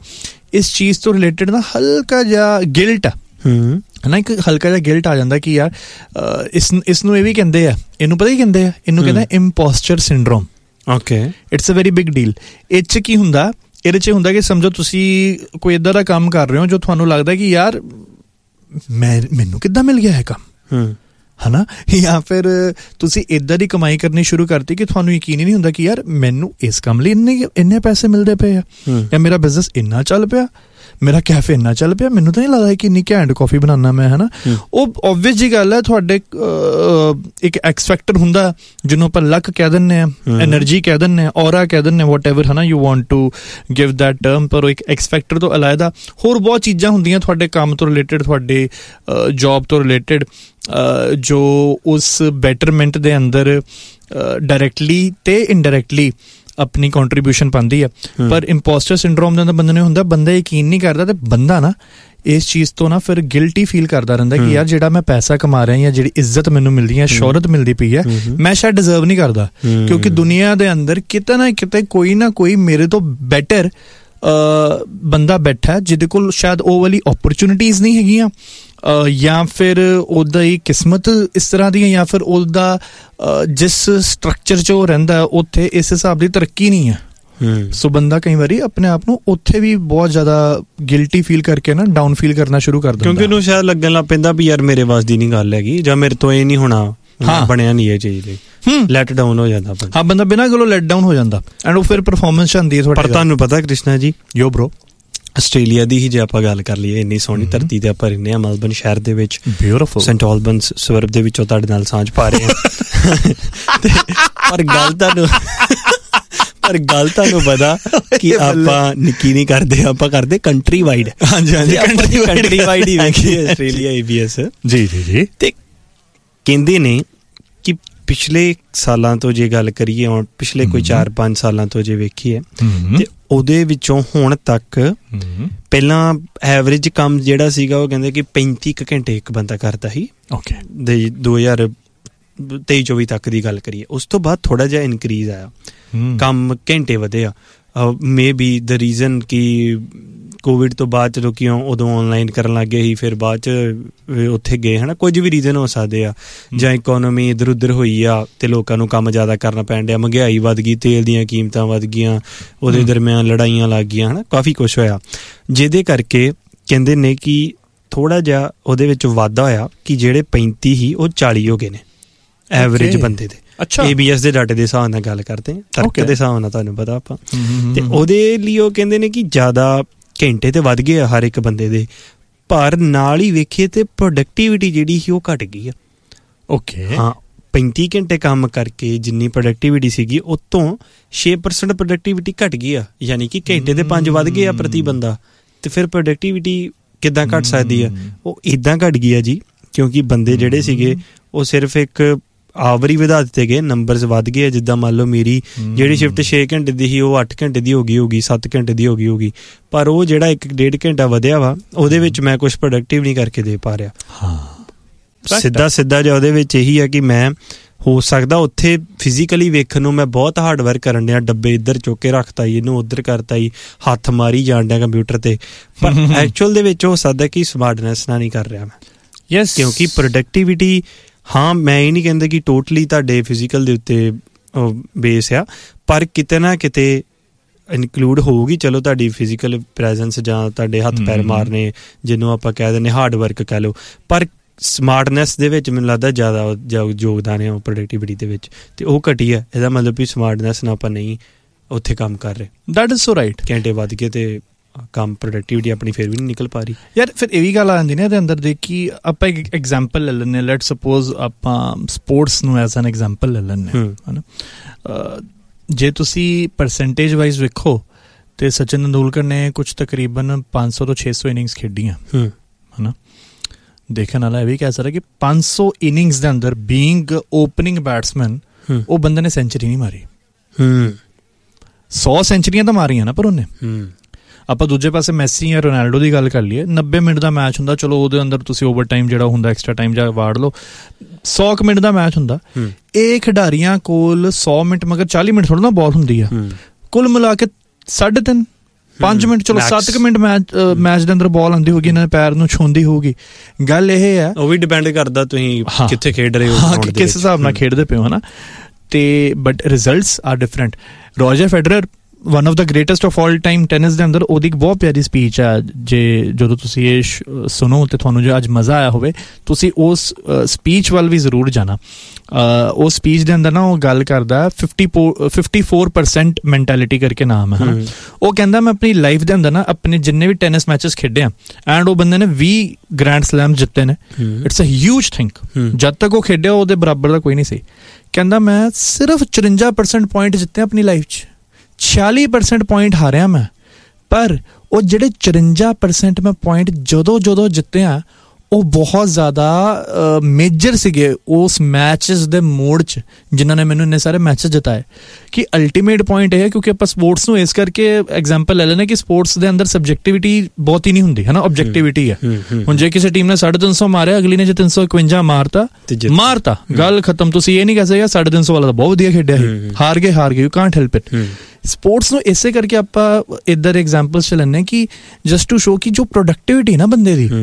ਇਸ ਚੀਜ਼ ਤੋਂ ਰਿਲੇਟਡ ਨਾ ਹਲਕਾ ਜਿਹਾ ਗਿਲਟ ਹੂੰ ਨਾ, ਇੱਕ ਹਲਕਾ ਜਿਹਾ ਗਿਲਟ ਆ ਜਾਂਦਾ ਕਿ ਯਾਰ ਇਸ ਇਸ ਨੂੰ ਇਹ ਵੀ ਕਹਿੰਦੇ ਆ, ਇਹਨੂੰ ਪਤਾ ਹੀ ਕਹਿੰਦੇ ਆ, ਇਹਨੂੰ ਕਹਿੰਦਾ ਇੰਪੋਸਚਰ syndrome. Okay, it's a very big deal. ਇਹ 'ਚ ਕੀ ਹੁੰਦਾ, ਇਹਦੇ 'ਚ ਹੁੰਦਾ ਕਿ ਸਮਝੋ ਤੁਸੀਂ ਕੋਈ ਇੱਦਾਂ ਦਾ ਕੰਮ ਕਰ ਰਹੇ ਹੋ ਜੋ ਤੁਹਾਨੂੰ ਲੱਗਦਾ ਕਿ ਯਾਰ ਮੈਂ ਮੈਨੂੰ ਕਿੱਦਾਂ ਮਿਲ ਗਿਆ ਇਹ ਕੰਮ, ਹੈ ਨਾ, ਜਾਂ ਫਿਰ ਤੁਸੀਂ ਇੱਦਾਂ ਦੀ ਕਮਾਈ ਕਰਨੀ ਸ਼ੁਰੂ ਕਰਤੀ ਕਿ ਤੁਹਾਨੂੰ ਯਕੀਨ ਹੀ ਨਹੀਂ ਹੁੰਦਾ ਕਿ ਯਾਰ ਮੈਨੂੰ ਇਸ ਕੰਮ ਲਈ ਇੰਨੇ ਇੰਨੇ ਪੈਸੇ ਮਿਲਦੇ ਪਏ ਆ, ਜਾਂ ਮੇਰਾ ਬਿਜ਼ਨਸ ਇੰਨਾ ਚੱਲ ਪਿਆ, ਮੇਰਾ ਕੈਫੇ ਇੰਨਾ ਚੱਲ ਪਿਆ, ਮੈਨੂੰ ਤਾਂ ਨਹੀਂ ਲੱਗਦਾ ਕਿ ਇੰਨੀ ਘੈਂਟ ਕੌਫੀ ਬਣਾਉਣਾ ਮੈਂ, ਹੈ ਨਾ। ਉਹ ਓਬਵੀਅਸ ਜੀ ਗੱਲ ਹੈ, ਤੁਹਾਡੇ ਇੱਕ ਐਕਸ ਫੈਕਟਰ ਹੁੰਦਾ ਜਿਹਨੂੰ ਆਪਾਂ ਲੱਕ ਕਹਿ ਦਿੰਦੇ ਹਾਂ, ਐਨਰਜੀ ਕਹਿ ਦਿੰਦੇ ਹਾਂ, ਔਰਾ ਕਹਿ ਦਿੰਦੇ ਹਾਂ, ਵਟ ਐਵਰ, ਹੈ ਨਾ, you want to give that term. ਪਰ ਉਹ ਇੱਕ ਐਕਸ ਫੈਕਟਰ ਤੋਂ ਇਲਾਵਾ ਹੋਰ ਬਹੁਤ ਚੀਜ਼ਾਂ ਹੁੰਦੀਆਂ ਤੁਹਾਡੇ ਕੰਮ ਤੋਂ ਰਿਲੇਟਡ, ਤੁਹਾਡੇ ਜੋਬ ਤੋਂ ਰਿਲੇਟਡ, ਜੋ ਉਸ ਬੈਟਰਮੈਂਟ ਦੇ ਅੰਦਰ ਡਾਇਰੈਕਟਲੀ ਤੇ ਇਨਡਾਇਰੈਕਟਲੀ ਆਪਣੀ ਕੰਟਰੀਬਿਊਸ਼ਨ ਪਾਉਂਦੀ ਆ। ਪਰ ਇੰਪੋਸਟਰ ਸਿੰਡਰੋਮ ਦੇ ਅੰਦਰ ਬੰਦੇ ਨੂੰ ਹੁੰਦਾ, ਬੰਦਾ ਯਕੀਨ ਨਹੀਂ ਕਰਦਾ, ਤੇ ਬੰਦਾ ਨਾ ਇਸ ਚੀਜ਼ ਤੋਂ ਨਾ ਫਿਰ ਗਿਲਟੀ ਫੀਲ ਕਰਦਾ ਰਹਿੰਦਾ ਕਿ ਯਾਰ ਜਿਹੜਾ ਮੈਂ ਪੈਸਾ ਕਮਾ ਰਿਹਾ ਜਾਂ ਜਿਹੜੀ ਇੱਜ਼ਤ ਮੈਨੂੰ ਮਿਲਦੀ ਹੈ, ਸ਼ੋਹਰਤ ਮਿਲਦੀ ਪਈ ਹੈ, ਮੈਂ ਸ਼ਾਇਦ ਡਿਜ਼ਰਵ ਨਹੀਂ ਕਰਦਾ, ਕਿਉਂਕਿ ਦੁਨੀਆ ਦੇ ਅੰਦਰ ਕਿਤੇ ਨਾ ਕਿਤੇ ਕੋਈ ਨਾ ਕੋਈ ਮੇਰੇ ਤੋਂ ਬੈਟਰ ਬੰਦਾ ਬੈਠਾ ਜਿਹਦੇ ਕੋਲ ਸ਼ਾਇਦ ਉਹ ਵਾਲੀ ਓਪਰਚੁਨਿਟੀਜ਼ ਨਹੀਂ ਹੈਗੀਆਂ, ਜਾਂ ਫਿਰ ਉਹਦਾ ਹੀ ਕਿਸਮਤ ਇਸ ਤਰ੍ਹਾਂ ਦੀ ਹੈ, ਜਾਂ ਫਿਰ ਉਹਦਾ ਜਿਸ ਸਟਰਕਚਰ 'ਚ ਉਹ ਰਹਿੰਦਾ ਉੱਥੇ ਇਸ ਹਿਸਾਬ ਦੀ ਤਰੱਕੀ ਨਹੀਂ ਹੈ। ਸੋ ਬੰਦਾ ਕਈ ਵਾਰੀ ਆਪਣੇ ਆਪ ਨੂੰ ਉੱਥੇ ਵੀ ਬਹੁਤ ਜ਼ਿਆਦਾ ਗਿਲਟੀ ਫੀਲ ਕਰਕੇ ਨਾ ਡਾਊਨ ਫੀਲ ਕਰਨਾ ਸ਼ੁਰੂ ਕਰ ਦਿੰਦਾ, ਕਿਉਂਕਿ ਉਹਨੂੰ ਸ਼ਾਇਦ ਲੱਗਣ ਲੱਗ ਪੈਂਦਾ ਵੀ ਯਾਰ ਮੇਰੇ ਵੱਸ ਦੀ ਨਹੀਂ ਗੱਲ ਹੈਗੀ, ਜਾਂ ਮੇਰੇ ਤੋਂ ਇਹ ਨਹੀਂ ਹੋਣਾ, ਬਣਿਆ ਨਹੀਂ ਇਹ ਚੀਜ਼ ਲਈ, ਲੈਟ ਡਾਊਨ ਹੋ ਜਾਂਦਾ। ਹਾਂ, ਬੰਦਾ ਬਿਨਾਂ ਗੱਲੋਂ ਲੈਟ ਡਾਊਨ ਹੋ ਜਾਂਦਾ, ਐਂਡ ਉਹ ਫਿਰ ਪਰਫਾਰਮੈਂਸ ਆਉਂਦੀ ਹੈ ਤੁਹਾਡੀ। ਪਰ ਤੁਹਾਨੂੰ ਪਤਾ ਕ੍ਰਿਸ਼ਨਾ ਜੀ, ਯੋ ਬ్రో, ਆਸਟ੍ਰੇਲੀਆ ਦੀ ਹੀ ਜੇ ਆਪਾਂ ਗੱਲ ਕਰ ਲਈਏ, ਇੰਨੀ ਸੋਹਣੀ ਧਰਤੀ ਤੇ ਆਪਾਂ ਰਹਿੰਦੇ ਹਾਂ, ਮੈਲਬਨ ਸ਼ਹਿਰ ਦੇ ਵਿੱਚ, ਬਿਊਟੀਫੁਲ ਸੈਂਟ ਆਲਬਨਸ ਸਵਰਬ ਦੇ ਵਿੱਚੋਂ ਤੁਹਾਡੇ ਨਾਲ ਸਾਂਝ ਪਾ ਰਹੇ ਹਾਂ। ਪਰ ਗੱਲ ਤੁਹਾਨੂੰ ਪਰ ਗੱਲ ਤੁਹਾਨੂੰ ਪਤਾ ਕਿ ਆਪਾਂ ਨਿੱਕੀ ਨਹੀਂ ਕਰਦੇ, ਆਪਾਂ ਕਰਦੇ ਕੰਟਰੀ ਵਾਈਡ। ਹਾਂਜੀ ਹਾਂਜੀ, ਕੰਟਰੀ ਵਾਈਡ ਹੀ ਵੇਖੀ ਆਸਟ੍ਰੇਲੀਆ ਏ ਬੀ ਐਸ। ਜੀ ਜੀ ਜੀ। ਤੇ ਕਹਿੰਦੇ ਨੇ ਕਿ ਪਿਛਲੇ ਸਾਲਾਂ ਤੋਂ ਜੇ ਗੱਲ ਕਰੀਏ, ਹੁਣ ਪਿਛਲੇ ਕੋਈ ਚਾਰ ਪੰਜ ਸਾਲਾਂ ਤੋਂ ਜੇ ਵੇਖੀਏ, ਤੇ ਉਹਦੇ ਵਿੱਚੋਂ ਹੁਣ ਤੱਕ ਪਹਿਲਾਂ ਐਵਰੇਜ ਕੰਮ ਜਿਹੜਾ ਸੀਗਾ ਉਹ ਕਹਿੰਦੇ ਕਿ ਪੈਂਤੀ ਕੁ ਘੰਟੇ ਇੱਕ ਬੰਦਾ ਕਰਦਾ ਸੀ। ਓਕੇ, ਦੇ ਦੋ ਹਜ਼ਾਰ ਤੇਈ ਚੌਵੀ ਤੱਕ ਦੀ ਗੱਲ ਕਰੀਏ, ਉਸ ਤੋਂ ਬਾਅਦ ਥੋੜਾ ਜਿਹਾ ਇਨਕਰੀਜ਼ ਆਇਆ, ਕੰਮ ਘੰਟੇ ਵਧੇ ਆ। ਮੇ ਬੀ ਦ ਰੀਜ਼ਨ ਕਿ ਕੋਵਿਡ ਤੋਂ ਬਾਅਦ ਚ ਲੋਕੀ ਉਦੋਂ ਔਨਲਾਈਨ ਕਰਨ ਲੱਗ ਗਏ ਸੀ, ਫਿਰ ਬਾਅਦ ਚ ਉੱਥੇ ਗਏ, ਹੈ ਨਾ, ਕੁਝ ਵੀ ਰੀਜ਼ਨ ਹੋ ਸਕਦੇ ਆ, ਜਾਂ ਇਕੋਨਮੀ ਇੱਧਰ ਉੱਧਰ ਹੋਈ ਆ ਤੇ ਲੋਕਾਂ ਨੂੰ ਕੰਮ ਜ਼ਿਆਦਾ ਕਰਨਾ ਪੈਣ ਡਿਆ, ਮਹਿੰਗਾਈ ਵੱਧ ਗਈ, ਤੇਲ ਦੀਆਂ ਕੀਮਤਾਂ ਵੱਧ ਗਈਆਂ, ਉਹਦੇ ਦਰਮਿਆਨ ਲੜਾਈਆਂ ਲੱਗ ਗਈਆਂ, ਹੈ ਨਾ, ਕਾਫੀ ਕੁਛ ਹੋਇਆ, ਜਿਹਦੇ ਕਰਕੇ ਕਹਿੰਦੇ ਨੇ ਕਿ ਥੋੜ੍ਹਾ ਜਿਹਾ ਉਹਦੇ ਵਿੱਚ ਵਾਧਾ ਹੋਇਆ ਕਿ ਜਿਹੜੇ ਪੈਂਤੀ ਸੀ ਉਹ ਚਾਲੀ ਹੋ ਗਏ ਨੇ ਐਵਰੇਜ ਬੰਦੇ ਦੇ। ਅੱਛਾ, ਏ ਬੀ ਐਸ ਦੇ ਡਾਟੇ ਦੇ ਹਿਸਾਬ ਨਾਲ ਗੱਲ ਕਰਦੇ, ਤਰਕ ਦੇ ਹਿਸਾਬ ਨਾਲ ਤੁਹਾਨੂੰ ਪਤਾ ਆਪਾਂ, ਤੇ ਉਹਦੇ ਲਈ ਉਹ ਕਹਿੰਦੇ ਨੇ ਕਿ ਜ਼ਿਆਦਾ ਘੰਟੇ ਤੇ ਵੱਧ ਗਏ ਆ ਹਰ ਇੱਕ ਬੰਦੇ ਦੇ, ਪਰ ਨਾਲ ਹੀ ਵੇਖੀਏ ਤੇ ਪ੍ਰੋਡਕਟੀਵਿਟੀ ਜਿਹੜੀ ਸੀ ਉਹ ਘੱਟ ਗਈ ਆ। ਓਕੇ, ਹਾਂ, ਪੈਂਤੀ ਘੰਟੇ ਕੰਮ ਕਰਕੇ ਜਿੰਨੀ ਪ੍ਰੋਡਕਟੀਵਿਟੀ ਸੀਗੀ ਉਹ ਤੋਂ ਛੇ ਪਰਸੈਂਟ ਪ੍ਰੋਡਕਟੀਵਿਟੀ ਘੱਟ ਗਈ ਆ, ਯਾਨੀ ਕਿ ਘੰਟੇ ਦੇ ਪੰਜ ਵੱਧ ਗਏ ਆ ਪ੍ਰਤੀ ਬੰਦਾ। ਤੇ ਫਿਰ ਪ੍ਰੋਡਕਟੀਵਿਟੀ ਕਿੱਦਾਂ ਘੱਟ ਸਕਦੀ ਆ? ਉਹ ਇੱਦਾਂ ਘੱਟ ਗਈ ਆ ਜੀ, ਕਿਉਂਕਿ ਬੰਦੇ ਜਿਹੜੇ ਸੀਗੇ ਉਹ ਸਿਰਫ ਇੱਕ ਆਵਰੀ ਵਧਾ ਦਿੱਤੇ ਗਏ, ਨੰਬਰਸ ਵੱਧ ਗਏ। ਜਿੱਦਾਂ ਮੰਨ ਲਓ ਮੇਰੀ ਜਿਹੜੀ ਸ਼ਿਫਟ ਛੇ ਘੰਟੇ ਦੀ ਸੀ ਉਹ ਅੱਠ ਘੰਟੇ ਦੀ ਹੋ ਗਈ ਹੋਗੀ, ਸੱਤ ਘੰਟੇ ਦੀ ਹੋ ਗਈ ਹੋਗੀ, ਪਰ ਉਹ ਜਿਹੜਾ ਇੱਕ ਡੇਢ ਘੰਟਾ ਵਧਿਆ ਵਾ ਉਹਦੇ ਵਿੱਚ ਮੈਂ ਕੁਛ ਪ੍ਰੋਡਕਟਿਵ ਨਹੀਂ ਕਰਕੇ ਦੇ ਪਾ ਰਿਹਾ। ਹਾਂ, ਸਿੱਧਾ ਸਿੱਧਾ ਜਿਹਾ ਉਹਦੇ ਵਿੱਚ ਇਹੀ ਆ ਕਿ ਮੈਂ ਹੋ ਸਕਦਾ ਉੱਥੇ ਫਿਜ਼ੀਕਲੀ ਵੇਖਣ ਨੂੰ ਮੈਂ ਬਹੁਤ ਹਾਰਡ ਵਰਕ ਕਰਨ ਡਿਆ, ਡੱਬੇ ਇੱਧਰ ਚੁੱਕ ਕੇ ਰੱਖਤਾ ਹੀ, ਇਹਨੂੰ ਉੱਧਰ ਕਰਤਾ ਹੀ, ਹੱਥ ਮਾਰੀ ਜਾਣ ਡਿਆ ਕੰਪਿਊਟਰ ਤੇ, ਪਰ ਐਕਚੁਅਲ ਦੇ ਵਿੱਚ ਹੋ ਸਕਦਾ ਕਿ ਸਮਾਰਟਨੈਸ ਨਾਲ ਨਹੀਂ ਕਰ ਰਿਹਾ ਮੈਂ। ਯੈਸ, ਕਿਉਂਕਿ ਪ੍ਰੋਡਕਟੀਵਿਟੀ, ਹਾਂ ਮੈਂ ਇਹ ਨਹੀਂ ਕਹਿੰਦਾ ਕਿ ਟੋਟਲੀ ਤੁਹਾਡੇ ਫਿਜ਼ੀਕਲ ਦੇ ਉੱਤੇ ਬੇਸ ਆ, ਪਰ ਕਿਤੇ ਨਾ ਕਿਤੇ ਇਨਕਲੂਡ ਹੋਊਗੀ। ਚਲੋ ਤੁਹਾਡੀ ਫਿਜ਼ੀਕਲ ਪ੍ਰੈਜ਼ੈਂਸ ਜਾਂ ਤੁਹਾਡੇ ਹੱਥ ਪੈਰ ਮਾਰਨੇ, ਜਿਹਨੂੰ ਆਪਾਂ ਕਹਿ ਦਿੰਦੇ ਹਾਰਡ ਵਰਕ ਕਹਿ ਲਓ, ਪਰ ਸਮਾਰਟਨੈਸ ਦੇ ਵਿੱਚ ਮੈਨੂੰ ਲੱਗਦਾ ਜ਼ਿਆਦਾ ਯੋਗਦਾਨ ਹੈ ਉਹ ਪ੍ਰੋਡਕਟੀਵਿਟੀ ਦੇ ਵਿੱਚ, ਤੇ ਉਹ ਘਟੀ ਹੈ। ਇਹਦਾ ਮਤਲਬ ਵੀ ਸਮਾਰਟਨੈਸ ਨਾਲ ਆਪਾਂ ਨਹੀਂ ਉੱਥੇ ਕੰਮ ਕਰ ਰਹੇ। ਦੈਟ ਇਜ਼ ਸੋ ਰਾਈਟ, ਘੰਟੇ ਵੱਧ ਕੇ ਤੇ ਕੰਮ ਪ੍ਰੋਡਕਟੀਵਿਟੀ ਆਪਣੀ ਫਿਰ ਵੀ ਨਹੀਂ ਨਿਕਲ ਪਾ ਰਹੀ ਯਾਰ। ਫਿਰ ਇਹ ਵੀ ਗੱਲ ਆ ਜਾਂਦੀ ਨਾ ਇਹਦੇ ਅੰਦਰ ਦੇ ਕਿ ਆਪਾਂ ਇੱਕ ਐਗਜ਼ਾਮਪਲ ਲੈ ਲੈਂਦੇ, ਲੈਟ ਸਪੋਜ਼ ਆਪਾਂ ਸਪੋਰਟਸ ਨੂੰ ਐਜ਼ ਐਨ ਐਗਜ਼ਾਮਪਲ ਲੈ ਲੈਂਦੇ ਹੈ ਨਾ। ਜੇ ਤੁਸੀਂ ਪਰਸੈਂਟੇਜ ਵਾਈਜ਼ ਵੇਖੋ ਤੇ ਸਚਿਨ ਤੇਂਦੁਲਕਰ ਨੇ ਕੁਛ ਤਕਰੀਬਨ ਪੰਜ ਸੌ ਤੋਂ ਛੇ ਸੌ ਇਨਿੰਗਸ ਖੇਡੀਆਂ, ਹੈ ਨਾ। ਦੇਖਣ ਵਾਲਾ ਇਹ ਵੀ ਕਹਿ ਸਕਦਾ ਕਿ ਪੰਜ ਸੌ ਇਨਿੰਗਸ ਦੇ ਅੰਦਰ ਬੀਇੰਗ ਓਪਨਿੰਗ ਬੈਟਸਮੈਨ ਉਹ ਬੰਦੇ ਨੇ ਸੈਂਚੁਰੀ ਨਹੀਂ ਮਾਰੀ। ਸੌ ਸੈਂਚੁਰੀਆਂ ਤਾਂ ਮਾਰੀਆਂ ਨਾ, ਪਰ ਉਹਨੇ। ਆਪਾਂ ਦੂਜੇ ਪਾਸੇ ਮੈਸੀ ਜਾਂ ਰੋਨਾਲਡੋ ਦੀ ਗੱਲ ਕਰ ਲਈਏ, ਨੱਬੇ ਮਿੰਟ ਦਾ ਮੈਚ ਹੁੰਦਾ, ਚਲੋ ਉਹਦੇ ਅੰਦਰ ਤੁਸੀਂ ਓਵਰ ਟਾਈਮ ਜਿਹੜਾ ਹੁੰਦਾ ਐਕਸਟਰਾ ਟਾਈਮ ਜਾਂ ਵਾੜ ਲਓ, ਸੌ ਕੁ ਮਿੰਟ ਦਾ ਮੈਚ ਹੁੰਦਾ। ਇਹ ਖਿਡਾਰੀਆਂ ਕੋਲ ਸੌ ਮਿੰਟ ਮਗਰ ਚਾਲੀ ਮਿੰਟ ਥੋੜ੍ਹਾ ਨਾ ਬਾਲ ਹੁੰਦੀ ਆ, ਕੁੱਲ ਮਿਲਾ ਕੇ ਸਾਢੇ ਤਿੰਨ ਪੰਜ ਮਿੰਟ ਚਲੋ ਸੱਤ ਕੁ ਮਿੰਟ ਮੈਚ ਮੈਚ ਦੇ ਅੰਦਰ ਬਾਲ ਆਉਂਦੀ ਹੋਊਗੀ, ਇਹਨਾਂ ਦੇ ਪੈਰ ਨੂੰ ਛੂੰਹਦੀ ਹੋਊਗੀ। ਗੱਲ ਇਹ ਹੈ ਉਹ ਵੀ ਡਿਪੈਂਡ ਕਰਦਾ ਤੁਸੀਂ ਕਿੱਥੇ ਖੇਡ ਰਹੇ ਹੋ, ਕਿਸ ਹਿਸਾਬ ਨਾਲ ਖੇਡਦੇ ਪਏ ਹੋ, ਹਨਾ। ਤੇ but results R different. Roger Federer one of the greatest of all time tennis ਦੇ ਅੰਦਰ, ਉਹਦੀ ਇੱਕ ਬਹੁਤ ਪਿਆਰੀ ਸਪੀਚ ਆ, ਜੇ ਜਦੋਂ ਤੁਸੀਂ ਇਹ ਸੁਣੋ ਤੇ ਤੁਹਾਨੂੰ ਜੇ ਅੱਜ ਮਜ਼ਾ ਆਇਆ ਹੋਵੇ, ਤੁਸੀਂ ਉਸ ਸਪੀਚ ਵੱਲ ਵੀ ਜ਼ਰੂਰ ਜਾਣਾ। ਉਸ ਸਪੀਚ ਦੇ ਅੰਦਰ ਨਾ ਉਹ ਗੱਲ ਕਰਦਾ fifty fifty four percent mentality ਕਰਕੇ ਨਾਮ ਹੈ, ਹਨਾ। ਉਹ ਕਹਿੰਦਾ ਮੈਂ ਆਪਣੀ ਲਾਈਫ ਦੇ ਅੰਦਰ ਨਾ ਆਪਣੇ ਜਿੰਨੇ ਵੀ ਟੈਨਿਸ ਮੈਚਸ ਖੇਡੇ ਆ, ਐਂਡ ਉਹ ਬੰਦੇ ਨੇ ਵੀਹ ਗ੍ਰੈਂਡ ਸਲੈਮ ਜਿੱਤੇ ਨੇ। It's a huge thing. ਜਦ ਤੱਕ ਉਹ ਖੇਡਿਆ ਉਹਦੇ ਬਰਾਬਰ ਦਾ ਕੋਈ ਨਹੀਂ ਸੀ। ਕਹਿੰਦਾ ਮੈਂ ਸਿਰਫ ਚੁਰੰਜਾ ਪਰਸੈਂਟ ਪੁਆਇੰਟ ਜਿੱਤੇ ਆਪਣੀ ਲਾਈਫ 'ਚ, ਛਿਆਲੀ ਪਰਸੈਂਟ ਪੁਆਇੰਟ ਹਾਰਿਆ ਮੈਂ। ਪਰ ਉਹ ਜਿਹੜੇ ਚੁਰੰਜਾ ਪਰਸੈਂਟ ਮੈਂ ਪੁਆਇੰਟ ਜਦੋਂ ਜਦੋਂ ਜਿੱਤਿਆ, ਉਹ ਬਹੁਤ ਜ਼ਿਆਦਾ ਮੇਜਰ ਸੀਗੇ ਉਸ ਮੈਚਸ ਦੇ ਮੋਡ 'ਚ, ਜਿਨ੍ਹਾਂ ਨੇ ਮੈਨੂੰ ਇੰਨੇ ਸਾਰੇ ਮੈਚਸ ਜਿਤਾਏ। ਕਿ ਅਲਟੀਮੇਟ ਪੁਆਇੰਟ ਇਹ ਹੈ, ਕਿਉਂਕਿ ਆਪਾਂ ਸਪੋਰਟਸ ਨੂੰ ਇਸ ਕਰਕੇ ਐਗਜ਼ਾਮਪਲ ਲੈ ਲੈਂਦੇ ਕਿ ਸਪੋਰਟਸ ਦੇ ਅੰਦਰ ਸਬਜੈਕਟਿਵਿਟੀ ਬਹੁਤ ਹੀ ਨਹੀਂ ਹੁੰਦੀ, ਹੈ ਨਾ, ਆਬਜੈਕਟਿਵਿਟੀ ਹੈ। ਹੁਣ ਜੇ ਕਿਸੇ ਟੀਮ ਨੇ ਸਾਢੇ ਤਿੰਨ ਸੌ ਮਾਰਿਆ, ਅਗਲੀ ਨੇ ਜੇ ਤਿੰਨ ਸੌ ਇਕਵੰਜਾ ਮਾਰਤਾ ਮਾਰਤਾ ਗੱਲ ਖਤਮ। ਤੁਸੀਂ ਇਹ ਨਹੀਂ ਕਹਿ ਸਕਦੇ ਸਾਢੇ ਤਿੰਨ ਸੌ ਵਾਲਾ ਤਾਂ ਬਹੁਤ ਵਧੀਆ ਖੇਡਿਆ ਸੀ, ਹਾਰ ਗਏ ਹਾਰ ਗਏ you Kant help it. Sports ਨੂੰ ਇਸੇ ਕਰਕੇ ਆਪਾਂ ਇੱਧਰ ਐਗਜ਼ਾਮਪਲਸ 'ਚ ਲੈਂਦੇ ਕਿ ਜਸਟ ਟੂ ਸ਼ੋ ਕਿ ਜੋ ਪ੍ਰੋਡਕਟਿਵਿਟੀ ਨਾ ਬੰਦੇ ਦੀ,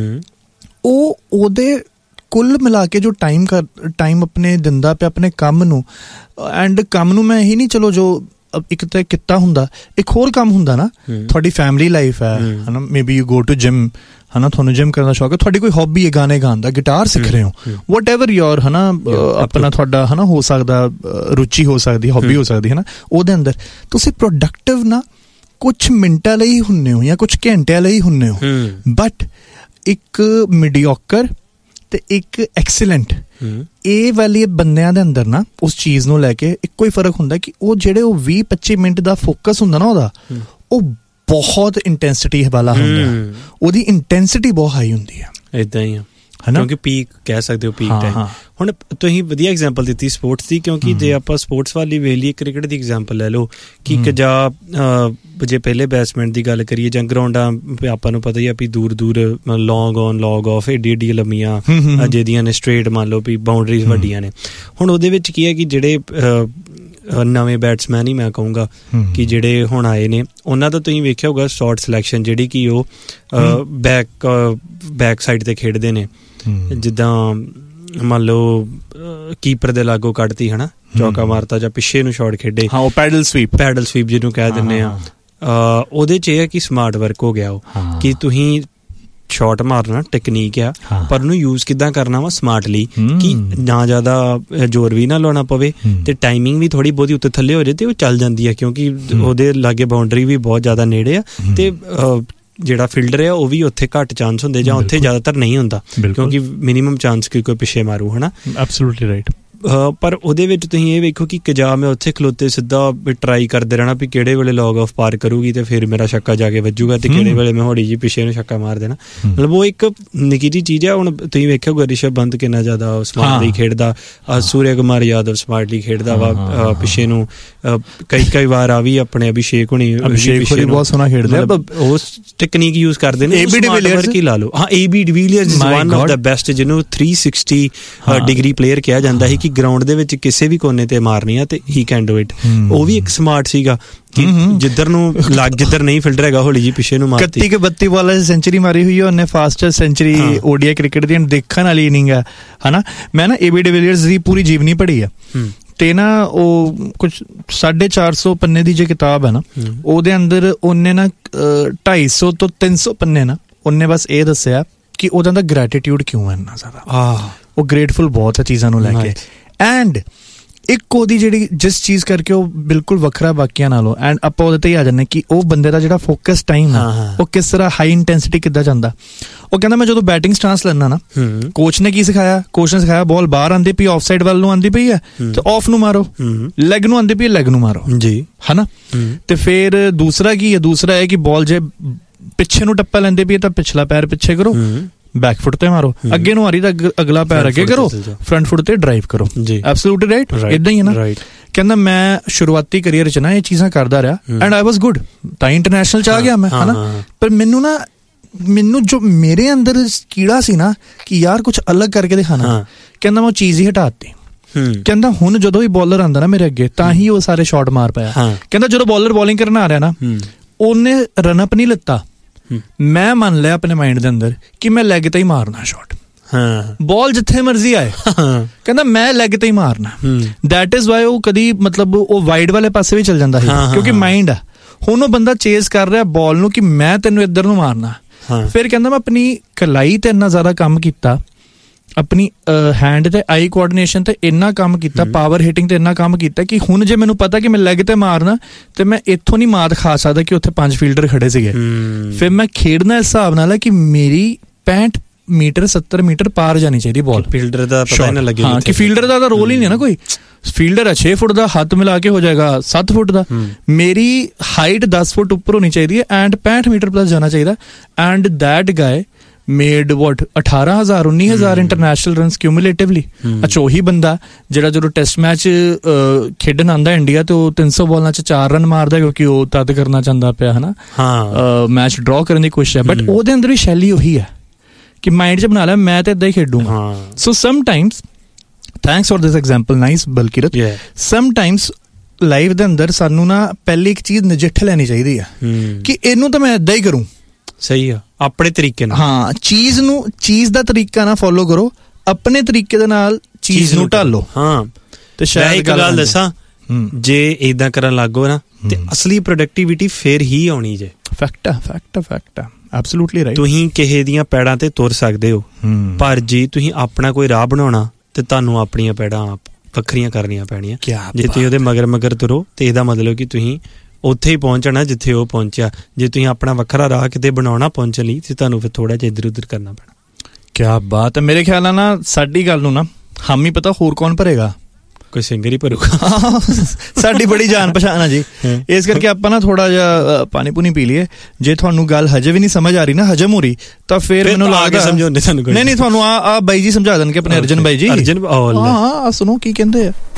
ਉਹ ਉਹਦੇ ਕੁੱਲ ਮਿਲਾ ਕੇ ਜੋ ਟਾਈਮ ਕਰ ਟਾਈਮ ਆਪਣੇ ਦਿੰਦਾ ਪਿਆ ਆਪਣੇ ਕੰਮ ਨੂੰ, ਐਂਡ ਕੰਮ ਨੂੰ ਮੈਂ ਇਹੀ ਨਹੀਂ, ਚਲੋ ਜੋ ਇੱਕ ਤਾਂ ਕਿੱਤਾ ਹੁੰਦਾ, ਇੱਕ ਹੋਰ ਕੰਮ ਹੁੰਦਾ ਨਾ, ਤੁਹਾਡੀ ਫੈਮਿਲੀ ਲਾਈਫ ਹੈ, ਹੈ ਨਾ, may be you go to gym, ਹੈ ਨਾ, ਤੁਹਾਨੂੰ ਜਿਮ ਕਰਨ ਦਾ ਸ਼ੌਕ ਹੈ, ਤੁਹਾਡੀ ਕੋਈ ਹੌਬੀ ਹੈ ਗਾਣੇ ਗਾਉਣ ਦਾ, ਗਿਟਾਰ ਸਿੱਖ ਰਹੇ ਹੋ, ਵਟ ਐਵਰ ਯੋਰ, ਹੈ ਨਾ, ਆਪਣਾ ਤੁਹਾਡਾ, ਹੈ ਨਾ, ਹੋ ਸਕਦਾ ਰੁਚੀ ਹੋ ਸਕਦੀ, ਹੌਬੀ ਹੋ ਸਕਦੀ, ਹੈ ਨਾ, ਉਹਦੇ ਅੰਦਰ ਤੁਸੀਂ ਪ੍ਰੋਡਕਟਿਵ ਨਾ ਕੁਛ ਮਿੰਟਾਂ ਲਈ ਹੁੰਦੇ ਹੋ ਜਾਂ ਕੁਛ ਘੰਟਿਆਂ ਲਈ ਹੁੰਦੇ ਹੋ, ਬਟ ਇੱਕ ਮੀਡੀਓਕਰ ਤੇ ਇੱਕ ਐਕਸੀਲੈਂਟ, ਇਹ ਵਾਲੇ ਬੰਦਿਆਂ ਦੇ ਅੰਦਰ ਨਾ ਉਸ ਚੀਜ਼ ਨੂੰ ਲੈ ਕੇ ਇੱਕੋ ਹੀ ਫਰਕ ਹੁੰਦਾ ਕਿ ਉਹ ਜਿਹੜੇ ਉਹ ਵੀਹ ਪੱਚੀ ਮਿੰਟ ਦਾ ਫੋਕਸ ਹੁੰਦਾ ਨਾ ਉਹਦਾ, ਉਹ ਬਹੁਤ ਇੰਟੈਂਸਿਟੀ ਵਾਲਾ ਹੁੰਦਾ, ਉਹਦੀ ਇੰਟੈਂਸਿਟੀ ਬਹੁਤ ਹਾਈ ਹੁੰਦੀ ਹੈ। ਏਦਾਂ ਹੀ ਆ, ਕਿਉਂਕਿ ਪੀਕ ਕਹਿ ਸਕਦੇ ਹੋ, ਪੀਕ ਟਾਈਮ। ਹੁਣ ਤੁਸੀਂ ਵਧੀਆ ਐਗਜ਼ਾਮਪਲ ਦਿੱਤੀ ਸਪੋਰਟਸ ਦੀ, ਕਿਉਂਕਿ ਜੇ ਆਪਾਂ ਸਪੋਰਟਸ ਵਾਲੀ ਵੇਖ ਲਈਏ, ਕ੍ਰਿਕਟ ਦੀ ਐਗਜ਼ਾਮਪਲ ਲੈ ਲਓ ਕਿ ਇੱਕ ਜਾਂ ਜੇ ਪਹਿਲੇ ਬੈਟਸਮੈਨ ਦੀ ਗੱਲ ਕਰੀਏ, ਜਾਂ ਗਰਾਊਂਡਾਂ ਆਪਾਂ ਨੂੰ ਪਤਾ ਹੀ ਆ ਵੀ ਦੂਰ ਦੂਰ ਲੌਂਗ ਔਨ ਲੌਂਗ ਆਫ ਏਡੀ ਏਡੀ ਲੰਮੀਆਂ ਜਿਹਦੀਆਂ ਨੇ ਸਟ੍ਰੇਟ, ਮੰਨ ਲਓ ਵੀ ਬਾਊਂਡਰੀਜ਼ ਵੱਡੀਆਂ ਨੇ। ਹੁਣ ਉਹਦੇ ਵਿੱਚ ਕੀ ਹੈ ਕਿ ਜਿਹੜੇ ਨਵੇਂ ਬੈਟਸਮੈਨ ਹੀ ਮੈਂ ਕਹੂੰਗਾ ਕਿ ਜਿਹੜੇ ਹੁਣ ਆਏ ਨੇ, ਉਹਨਾਂ ਦਾ ਤੁਸੀਂ ਵੇਖਿਆ ਹੋਊਗਾ ਸ਼ਾਟ ਸਿਲੈਕਸ਼ਨ ਜਿਹੜੀ ਕਿ ਉਹ ਬੈਕ ਬੈਕ ਸਾਈਡ ਤੇ ਖੇਡਦੇ ਨੇ, ਜਿੱਦਾਂ ਮੰਨ ਲਓ ਕੀਪਰ ਦੇ ਲਾਗੋਂ ਕੱਢਤੀ, ਹੈ ਨਾ, ਚੌਕਾ ਮਾਰਤਾ, ਜਾਂ ਪਿੱਛੇ ਨੂੰ ਸ਼ਾਟ ਖੇਡੇ, ਹਾਂ, ਉਹ ਪੈਡਲ ਸਵੀਪ ਪੈਡਲ ਸਵੀਪ ਜਿਹਨੂੰ ਕਹਿ ਦਿੰਦੇ ਆ। ਉਹਦੇ 'ਚ ਇਹ ਹੈ ਕਿ ਸਮਾਰਟ ਵਰਕ ਹੋ ਗਿਆ ਉਹ, ਕਿ ਤੁਸੀਂ ਸ਼ਾਟ ਮਾਰਨਾ ਟੈਕਨੀਕ ਆ, ਪਰ ਉਹਨੂੰ ਯੂਜ਼ ਕਿੱਦਾਂ ਕਰਨਾ ਵਾ ਸਮਾਰਟਲੀ, ਕਿ ਨਾ ਜ਼ਿਆਦਾ ਜ਼ੋਰ ਵੀ ਨਾ ਲਾਉਣਾ ਪਵੇ ਤੇ ਟਾਈਮਿੰਗ ਵੀ ਥੋੜੀ ਬਹੁਤੀ ਉੱਤੇ ਥੱਲੇ ਹੋ ਜਾਏ ਤੇ ਉਹ ਚੱਲ ਜਾਂਦੀ ਹੈ, ਕਿਉਂਕਿ ਉਹਦੇ ਲਾਗੇ ਬਾਉਂਡਰੀ ਵੀ ਬਹੁਤ ਜ਼ਿਆਦਾ ਨੇੜੇ ਆ, ਤੇ ਜਿਹੜਾ ਫੀਲਡਰ ਆ ਉਹ ਵੀ ਉੱਥੇ ਘੱਟ ਚਾਂਸ ਹੁੰਦੇ, ਜਾਂ ਉੱਥੇ ਜ਼ਿਆਦਾਤਰ ਨਹੀਂ ਹੁੰਦਾ, ਕਿਉਂਕਿ ਮਿਨੀਮਮ ਚਾਂਸ ਕਿ ਕੋਈ ਪਿੱਛੇ ਮਾਰੂ, ਹੈ ਨਾ। Absolutely right. ਪਰ ਉਹਦੇ ਵਿੱਚ ਤੁਸੀਂ ਇਹ ਵੇਖੋ ਕਿ ਕਜਾ ਮੈਂ ਉੱਥੇ ਖਲੋਤੇ ਸਿੱਧਾ ਟਰਾਈ ਕਰਦੇ ਰਹਿਣਾ ਵੀ ਕਿਹੜੇ ਵੇਲੇ ਲੌਗ ਆਫ ਪਾਰ ਕਰੂਗੀ ਤੇ ਫਿਰ ਮੇਰਾ ਛੱਕਾ ਜਾ ਕੇ ਵੱਜੂਗਾ, ਤੇ ਕਿਹੜੇ ਵੇਲੇ ਮੈਂ ਹੌਲੀ ਜੀ ਪਿੱਛੇ ਨੂੰ ਛੱਕਾ ਮਾਰ ਦੇਣਾ। ਮਤਲਬ ਉਹ ਇੱਕ ਨਿੱਕੀ ਜਿਹੀ ਚੀਜ਼ ਹੈ। ਹੁਣ ਤੁਸੀਂ ਵੇਖਿਆ ਹੋਊਗਾ ਰਿਸ਼ਭ ਪੰਤ ਕਿੰਨਾ ਜ਼ਿਆਦਾ ਸਮਾਰਟਲੀ ਖੇਡਦਾ, ਸੂਰਿਆ ਕੁਮਾਰ ਯਾਦਵ ਸਮਾਰਟਲੀ ਖੇਡਦਾ ਵਾ ਪਿੱਛੇ ਨੂੰ, ਕਈ ਕਈ ਵਾਰ ਆ ਵੀ ਆਪਣੇ ਅਭਿਸ਼ੇਕ ਹੁਣੀ ਬਹੁਤ ਸੋਹਣਾ ਖੇਡਦੇ ਆ, ਉਹ ਟੈਕਨੀਕ ਯੂਜ਼ ਕਰਦੇ ਨੇ। ਏਬੀ ਡਿਵੀਲੀਅਰਜ਼ ਕੀ ਲਾ ਲਓ, ਹਾਂ AB de Villiers is one of the best, ਜਿਹਨੂੰ ਥ੍ਰੀ ਸਿਕਸਟੀ ਡਿਗਰੀ ਪਲੇਅਰ ਕਿਹਾ ਜਾਂਦਾ ਸੀ, ਕਿ ਗਰਾਊਂਡ ਦੇ ਵਿੱਚ ਕਿਸੇ ਵੀ ਕੋਨੇ ਤੇ ਮਾਰਨੀ ਆ ਤੇ ਹੀ ਕੈਨ ਡੂ ਇਟ। ਉਹ ਵੀ ਇੱਕ ਸਮਾਰਟ ਸੀਗਾ ਕਿ ਜਿੱਧਰ ਨੂੰ ਲੱਗ, ਜਿੱਧਰ ਨਹੀਂ ਫਿਲਟਰ ਹੈਗਾ ਹੌਲੀ ਜੀ ਪਿੱਛੇ ਨੂੰ ਮਾਰਤੀ। ਇਕੱਤੀ ਕੇ ਬੱਤੀ ਬਾਲਾਂ 'ਚ ਸੈਂਚਰੀ ਮਾਰੀ ਹੋਈ ਹੈ ਉਹਨੇ, ਫਾਸਟੈਸਟ ਸੈਂਚਰੀ ਓਡੀਆਈ ਕ੍ਰਿਕਟ ਦੀ, ਦੇਖਣ ਵਾਲੀ ਇਨਿੰਗ ਆ, ਹਨਾ। ਮੈਂ ਨਾ ਏਬੀ ਡਿਵੀਲੀਅਰਜ਼ ਦੀ ਪੂਰੀ ਜੀਵਨੀ ਪੜ੍ਹੀ ਆ, ਤੇ ਨਾ ਉਹ ਕੁਛ ਸਾਢੇ ਚਾਰ ਸੌ ਪੰਨੇ ਦੀ ਜੇ ਕਿਤਾਬ ਹੈ ਨਾ, ਉਹਦੇ ਅੰਦਰ ਉਹਨੇ ਨਾ ਢਾਈ ਸੌ ਤੋਂ ਤਿੰਨ ਸੌ ਪੰਨੇ ਨਾ ਉਹਨੇ ਬਸ ਇਹ ਦੱਸਿਆ ਕਿ ਉਹਦਾ ਦਾ ਗ੍ਰੈਟੀਟਿਊਡ ਕਿਉਂ ਹੈ ਇੰਨਾ ਜ਼ਿਆਦਾ, ਉਹ ਗ੍ਰੇਟਫੁਲ ਬਹੁਤ ਹੈ ਚੀਜ਼ਾਂ ਨੂੰ ਲੈ ਕੇ। ਐਂਡ ਇੱਕ ਉਹਦੀ ਜਿਹੜੀ ਜਿਸ ਚੀਜ਼ ਕਰਕੇ ਉਹ ਬਿਲਕੁਲ ਵੱਖਰਾ ਬਾਕੀਆਂ ਨਾਲੋਂ, ਐਂਡ ਆਪਾਂ ਉਹਦੇ ਤੇ ਹੀ ਆ ਜਾਂਦੇ ਕਿ ਉਹ ਬੰਦੇ ਦਾ ਜਿਹੜਾ ਫੋਕਸ ਟਾਈਮ ਆ ਉਹ ਕਿਸ ਤਰ੍ਹਾਂ ਹਾਈ ਇੰਟੈਂਸਿਟੀ ਕਿੱਦਾਂ ਜਾਂਦਾ। ਉਹ ਕਹਿੰਦਾ ਮੈਂ ਜਦੋਂ ਬੈਟਿੰਗ ਸਟਾਂਸ ਲੈਣਾ ਨਾ, ਕੋਚ ਨੇ ਕੀ ਸਿਖਾਇਆ, ਕੋਚ ਨੇ ਸਿਖਾਇਆ ਬਾਲ ਬਾਹਰ ਆਉਂਦੀ ਪਈ, ਆਫ ਸਾਈਡ ਵੱਲ ਨੂੰ ਆਉਂਦੀ ਪਈ ਹੈ ਤੇ ਆਫ ਨੂੰ ਮਾਰੋ, ਲੈਗ ਨੂੰ ਆਉਂਦੀ ਪਈ ਲੈਗ ਨੂੰ ਮਾਰੋ ਜੀ, ਹਨਾ। ਤੇ ਫਿਰ ਦੂਸਰਾ ਕੀ ਹੈ, ਦੂਸਰਾ ਹੈ ਕਿ ਬਾਲ ਜੇ ਪਿੱਛੇ ਨੂੰ ਟੱਪਾ ਲੈਂਦੇ ਪਈ ਤਾਂ ਪਿਛਲਾ ਪੈਰ ਪਿੱਛੇ ਕਰੋ, ਬੈਕ ਫੁੱਟ ਤੇ ਮਾਰੋ, ਅੱਗੇ ਨੂੰ ਆ ਰਹੀ ਤਾਂ ਅਗਲਾ ਪੈਰ ਅੱਗੇ ਕਰੋ, ਫਰੰਟ ਫੁੱਟ ਤੇ ਡਰਾਈਵ ਕਰੋ। ਐਬਸੋਲੂਟਲੀ ਰਾਈਟ, ਏਦਾਂ ਹੀ ਹੈ ਨਾ। ਕਹਿੰਦਾ ਮੈਂ ਸ਼ੁਰੂਆਤੀ ਕਰੀਅਰ ਚ ਨਾ ਇਹ ਚੀਜ਼ਾਂ ਕਰਦਾ ਰਿਹਾ, ਐਂਡ ਆਈ ਵਾਸ ਗੁੱਡ, ਤਾਂ ਇੰਟਰਨੈਸ਼ਨਲ ਚ ਆ ਗਿਆ ਮੈਂ, ਹਨਾ। ਪਰ ਮੈਨੂੰ ਨਾ ਮੈਨੂੰ ਜੋ ਮੇਰੇ ਅੰਦਰ ਕੀੜਾ ਸੀ ਨਾ ਕਿ ਯਾਰ ਕੁਛ ਅਲੱਗ ਕਰਕੇ ਦਿਖਾਣਾ, ਕਹਿੰਦਾ ਮੈਂ ਉਹ ਚੀਜ਼ ਹੀ ਹਟਾਤੀ। ਕਹਿੰਦਾ ਹੁਣ ਜਦੋਂ ਵੀ ਬੋਲਰ ਆਉਂਦਾ ਨਾ ਮੇਰੇ ਅੱਗੇ ਤਾਂ ਹੀ ਉਹ ਸਾਰੇ ਸ਼ਾਟ ਮਾਰ ਪਾਇਆ। ਕਹਿੰਦਾ ਜਦੋਂ ਬੋਲਰ ਬੋਲਿੰਗ ਕਰਨ ਆ ਰਿਹਾ ਨਾ, ਉਹਨੇ ਰਨ ਅਪ ਨਹੀਂ ਲਿੱਤਾ, ਮੈਂ ਮੰਨ ਲਿਆ ਆਪਣੇ ਮਾਈਂਡ ਦੇ ਅੰਦਰ ਕਿ ਮੈਂ ਲੈਗ ਤੇ ਹੀ ਮਾਰਨਾ ਸ਼ਾਟ, ਹਾਂ ਬਾਲ ਜਿੱਥੇ ਮਰਜ਼ੀ ਆਏ, ਕਹਿੰਦਾ ਮੈਂ ਲੈਗ ਤੇ ਹੀ ਮਾਰਨਾ। ਦੈਟ ਇਜ਼ ਵਾਈ ਉਹ ਕਦੀ ਮਤਲਬ ਉਹ ਵਾਈਡ ਵਾਲੇ ਪਾਸੇ ਵੀ ਚਲ ਜਾਂਦਾ ਸੀ, ਕਿਉਂਕਿ ਮਾਈਂਡ ਆ। ਹੁਣ ਉਹ ਬੰਦਾ ਚੇਸ ਕਰ ਰਿਹਾ ਬਾਲ ਨੂੰ ਕਿ ਮੈਂ ਤੈਨੂੰ ਇੱਧਰ ਨੂੰ ਮਾਰਨਾ। ਫਿਰ ਕਹਿੰਦਾ ਮੈਂ ਆਪਣੀ ਕਲਾਈ ਤੇ ਇੰਨਾ ਜ਼ਿਆਦਾ ਕੰਮ ਕੀਤਾ, ਆਪਣੀ ਹੈਂਡ ਤੇ ਆਈ ਕੋਆਰਡੀਨੇਸ਼ਨ ਤੇ ਇੰਨਾ ਕੰਮ ਕੀਤਾ, ਪਾਵਰ ਹਿਟਿੰਗ ਤੇ ਇੰਨਾ ਕੰਮ ਕੀਤਾ ਕਿ ਹੁਣ ਜੇ ਮੈਨੂੰ ਪਤਾ ਕਿ ਮੈਂ ਲੈਗ ਤੇ ਮਾਰਨਾ ਤੇ ਮੈਂ ਇੱਥੋਂ ਨਹੀਂ ਮਾਤ ਖਾ ਸਕਦਾ ਕਿ ਉੱਥੇ ਪੰਜ ਫੀਲਡਰ ਖੜੇ ਸੀਗੇ। ਫਿਰ ਮੈਂ ਖੇਡਣਾ ਇਸ ਹਿਸਾਬ ਨਾਲ ਹੈ ਕਿ ਮੇਰੀ ਪੈਂਹਠ ਮੀਟਰ ਸੱਤਰ ਮੀਟਰ ਪਾਰ ਜਾਣੀ ਚਾਹੀਦੀ ਬਾਲ। ਫੀਲਡਰ ਦਾ ਪਤਾ ਨਾ ਲੱਗੇ, ਹਾਂ ਕਿ ਫੀਲਡਰ ਦਾ ਤਾਂ ਰੋਲ ਹੀ ਨਹੀਂ ਨਾ ਕੋਈ। ਫੀਲਡਰ ਹੈ ਛੇ ਫੁੱਟ ਦਾ, ਹੱਥ ਮਿਲਾ ਕੇ ਹੋ ਜਾਏਗਾ ਸੱਤ ਫੁੱਟ ਦਾ। ਮੇਰੀ ਹਾਈਟ ਦਸ ਫੁੱਟ ਉੱਪਰ ਹੋਣੀ ਚਾਹੀਦੀ ਹੈ ਐਂਡ ਪੈਂਹਠ ਮੀਟਰ ਪਲੱਸ ਜਾਣਾ ਚਾਹੀਦਾ। ਐਂਡ ਦੈਟ ਗਾਏ ਮੇਡ ਵਟ ਅਠਾਰਾਂ ਹਜ਼ਾਰ ਉੱਨੀ ਹਜ਼ਾਰ ਇੰਟਰਨੈਸ਼ਨਲ ਰਨਸ ਕਿਊਮੂਲੇਟਿਵਲੀ। ਅੱਛਾ ਉਹੀ ਬੰਦਾ ਜਿਹੜਾ ਜਦੋਂ ਟੈਸਟ ਮੈਚ ਖੇਡਣ ਆਉਂਦਾ ਇੰਡੀਆ ਤੇ ਉਹ ਤਿੰਨ ਸੌ ਬਾਲਾਂ ਚ ਚਾਰ ਰਨ ਮਾਰਦਾ ਕਿਉਂਕਿ ਉਹ ਤਦ ਕਰਨਾ ਚਾਹੁੰਦਾ ਪਿਆ ਹਨਾ, ਮੈਚ ਡਰਾਅ ਕਰਨ ਦੀ ਕੋਸ਼ਿਸ਼ ਹੈ। ਬਟ ਉਹਦੇ ਅੰਦਰ ਵੀ ਸ਼ੈਲੀ ਉਹੀ ਹੈ ਕਿ ਮਾਈਂਡ ਚ ਬਣਾ ਲਿਆ ਮੈਂ ਤਾਂ ਏਦਾਂ ਹੀ ਖੇਡੂੰਗਾ। ਸੋ sometimes thanks for this example nice ਬਲਕਿਰਤ, sometimes life ਦੇ ਅੰਦਰ ਸਾਨੂੰ ਨਾ ਪਹਿਲੀ ਇੱਕ ਚੀਜ਼ ਨਜਿੱਠ ਲੈਣੀ ਚਾਹੀਦੀ ਆ ਕਿ ਇਹਨੂੰ ਤਾਂ ਮੈਂ ਏਦਾਂ ਹੀ ਕਰੂੰ। ਸਹੀ ਆ, ਆਪਣੇ ਤਰੀਕੇ ਨਾਲ। ਹਾਂ ਚੀਜ਼ ਨੂੰ ਚੀਜ਼ ਦਾ ਤਰੀਕਾ ਨਾ ਫੋਲੋ ਕਰੋ, ਆਪਣੇ ਤਰੀਕੇ ਦੇ ਨਾਲ ਚੀਜ਼ ਨੂੰ ਢਾਲੋ। ਹਾਂ ਤੇ ਸ਼ਾਇਦ ਇੱਕ ਗੱਲ ਦੱਸਾਂ, ਜੇ ਏਦਾਂ ਕਰਨ ਲੱਗੋ ਨਾ ਤੇ ਅਸਲੀ ਪ੍ਰੋਡਕਟਿਵਿਟੀ ਫੇਰ ਹੀ ਆਉਣੀ ਜੇ। ਫੈਕਟ ਆ ਫੈਕਟ ਆ ਫੈਕਟ ਆ ਐਬਸੋਲੂਟਲੀ ਰਾਈਟ। ਤੁਸੀਂ ਕਿਸੇ ਦੀਆਂ ਪੈੜਾਂ ਤੇ ਤੁਰ ਸਕਦੇ ਹੋ, ਪਰ ਜੇ ਤੁਸੀਂ ਆਪਣਾ ਕੋਈ ਰਾਹ ਬਣਾਉਣਾ ਤੇ ਤੁਹਾਨੂੰ ਆਪਣੀਆਂ ਪੈੜਾਂ ਆਪ ਵੱਖਰੀਆਂ ਕਰਨੀਆਂ ਪੈਣੀਆਂ। ਜੇ ਤੁਸੀਂ ਉਹਦੇ ਮਗਰ ਮਗਰ ਤੁਰੋ ਤੇ ਇਹਦਾ ਮਤਲਬ ਕਿ ਤੁਸੀਂ ਉੱਥੇ ਹੀ ਪਹੁੰਚਣਾ ਜਿੱਥੇ ਉਹ ਪਹੁੰਚਿਆ। ਜੇ ਤੁਸੀਂ ਆਪਣਾ ਵੱਖਰਾ ਰਾਹ ਕਿਤੇ ਬਣਾਉਣਾ ਪਹੁੰਚਣ ਲਈ ਤੇ ਤੁਹਾਨੂੰ ਫਿਰ ਥੋੜਾ ਜਿਹਾ ਇੱਧਰ ਉੱਧਰ ਕਰਨਾ ਪੈਣਾ। ਕਿਆ ਬਾਤ ਹੈ। ਮੇਰੇ ਖਿਆਲ ਨਾਲ ਨਾ ਸਾਡੀ ਗੱਲ ਨੂੰ ਨਾ ਹਮ ਹੀ ਪਤਾ ਹੋਰ ਕੌਣ ਭਰੇਗਾ, ਕੋਈ ਸਿੰਗਰ ਹੀ ਭਰੂਗਾ। ਸਾਡੀ ਬੜੀ ਜਾਣ ਪਛਾਣ ਆ ਜੀ, ਇਸ ਕਰਕੇ ਆਪਾਂ ਨਾ ਥੋੜਾ ਜਿਹਾ ਪਾਣੀ ਪੂਣੀ ਪੀ ਲਈਏ। ਜੇ ਤੁਹਾਨੂੰ ਗੱਲ ਹਜੇ ਵੀ ਨਹੀਂ ਸਮਝ ਆ ਰਹੀ ਨਾ, ਹਜਮ ਹੋ ਰਹੀ, ਤਾਂ ਫਿਰ ਮੈਨੂੰ ਲੱਗਦਾ ਸਮਝਾਉਂਦੇ ਤੁਹਾਨੂੰ। ਨਹੀਂ ਨਹੀਂ ਤੁਹਾਨੂੰ ਆ ਬਾਈ ਜੀ ਸਮਝਾ ਦੇਣਗੇ, ਆਪਣੇ ਅਰਜਨ ਬਾਈ ਜੀ। ਅਰਜਨ ਹਾਂ ਸੁਣੋ ਕੀ ਕਹਿੰਦੇ ਆ।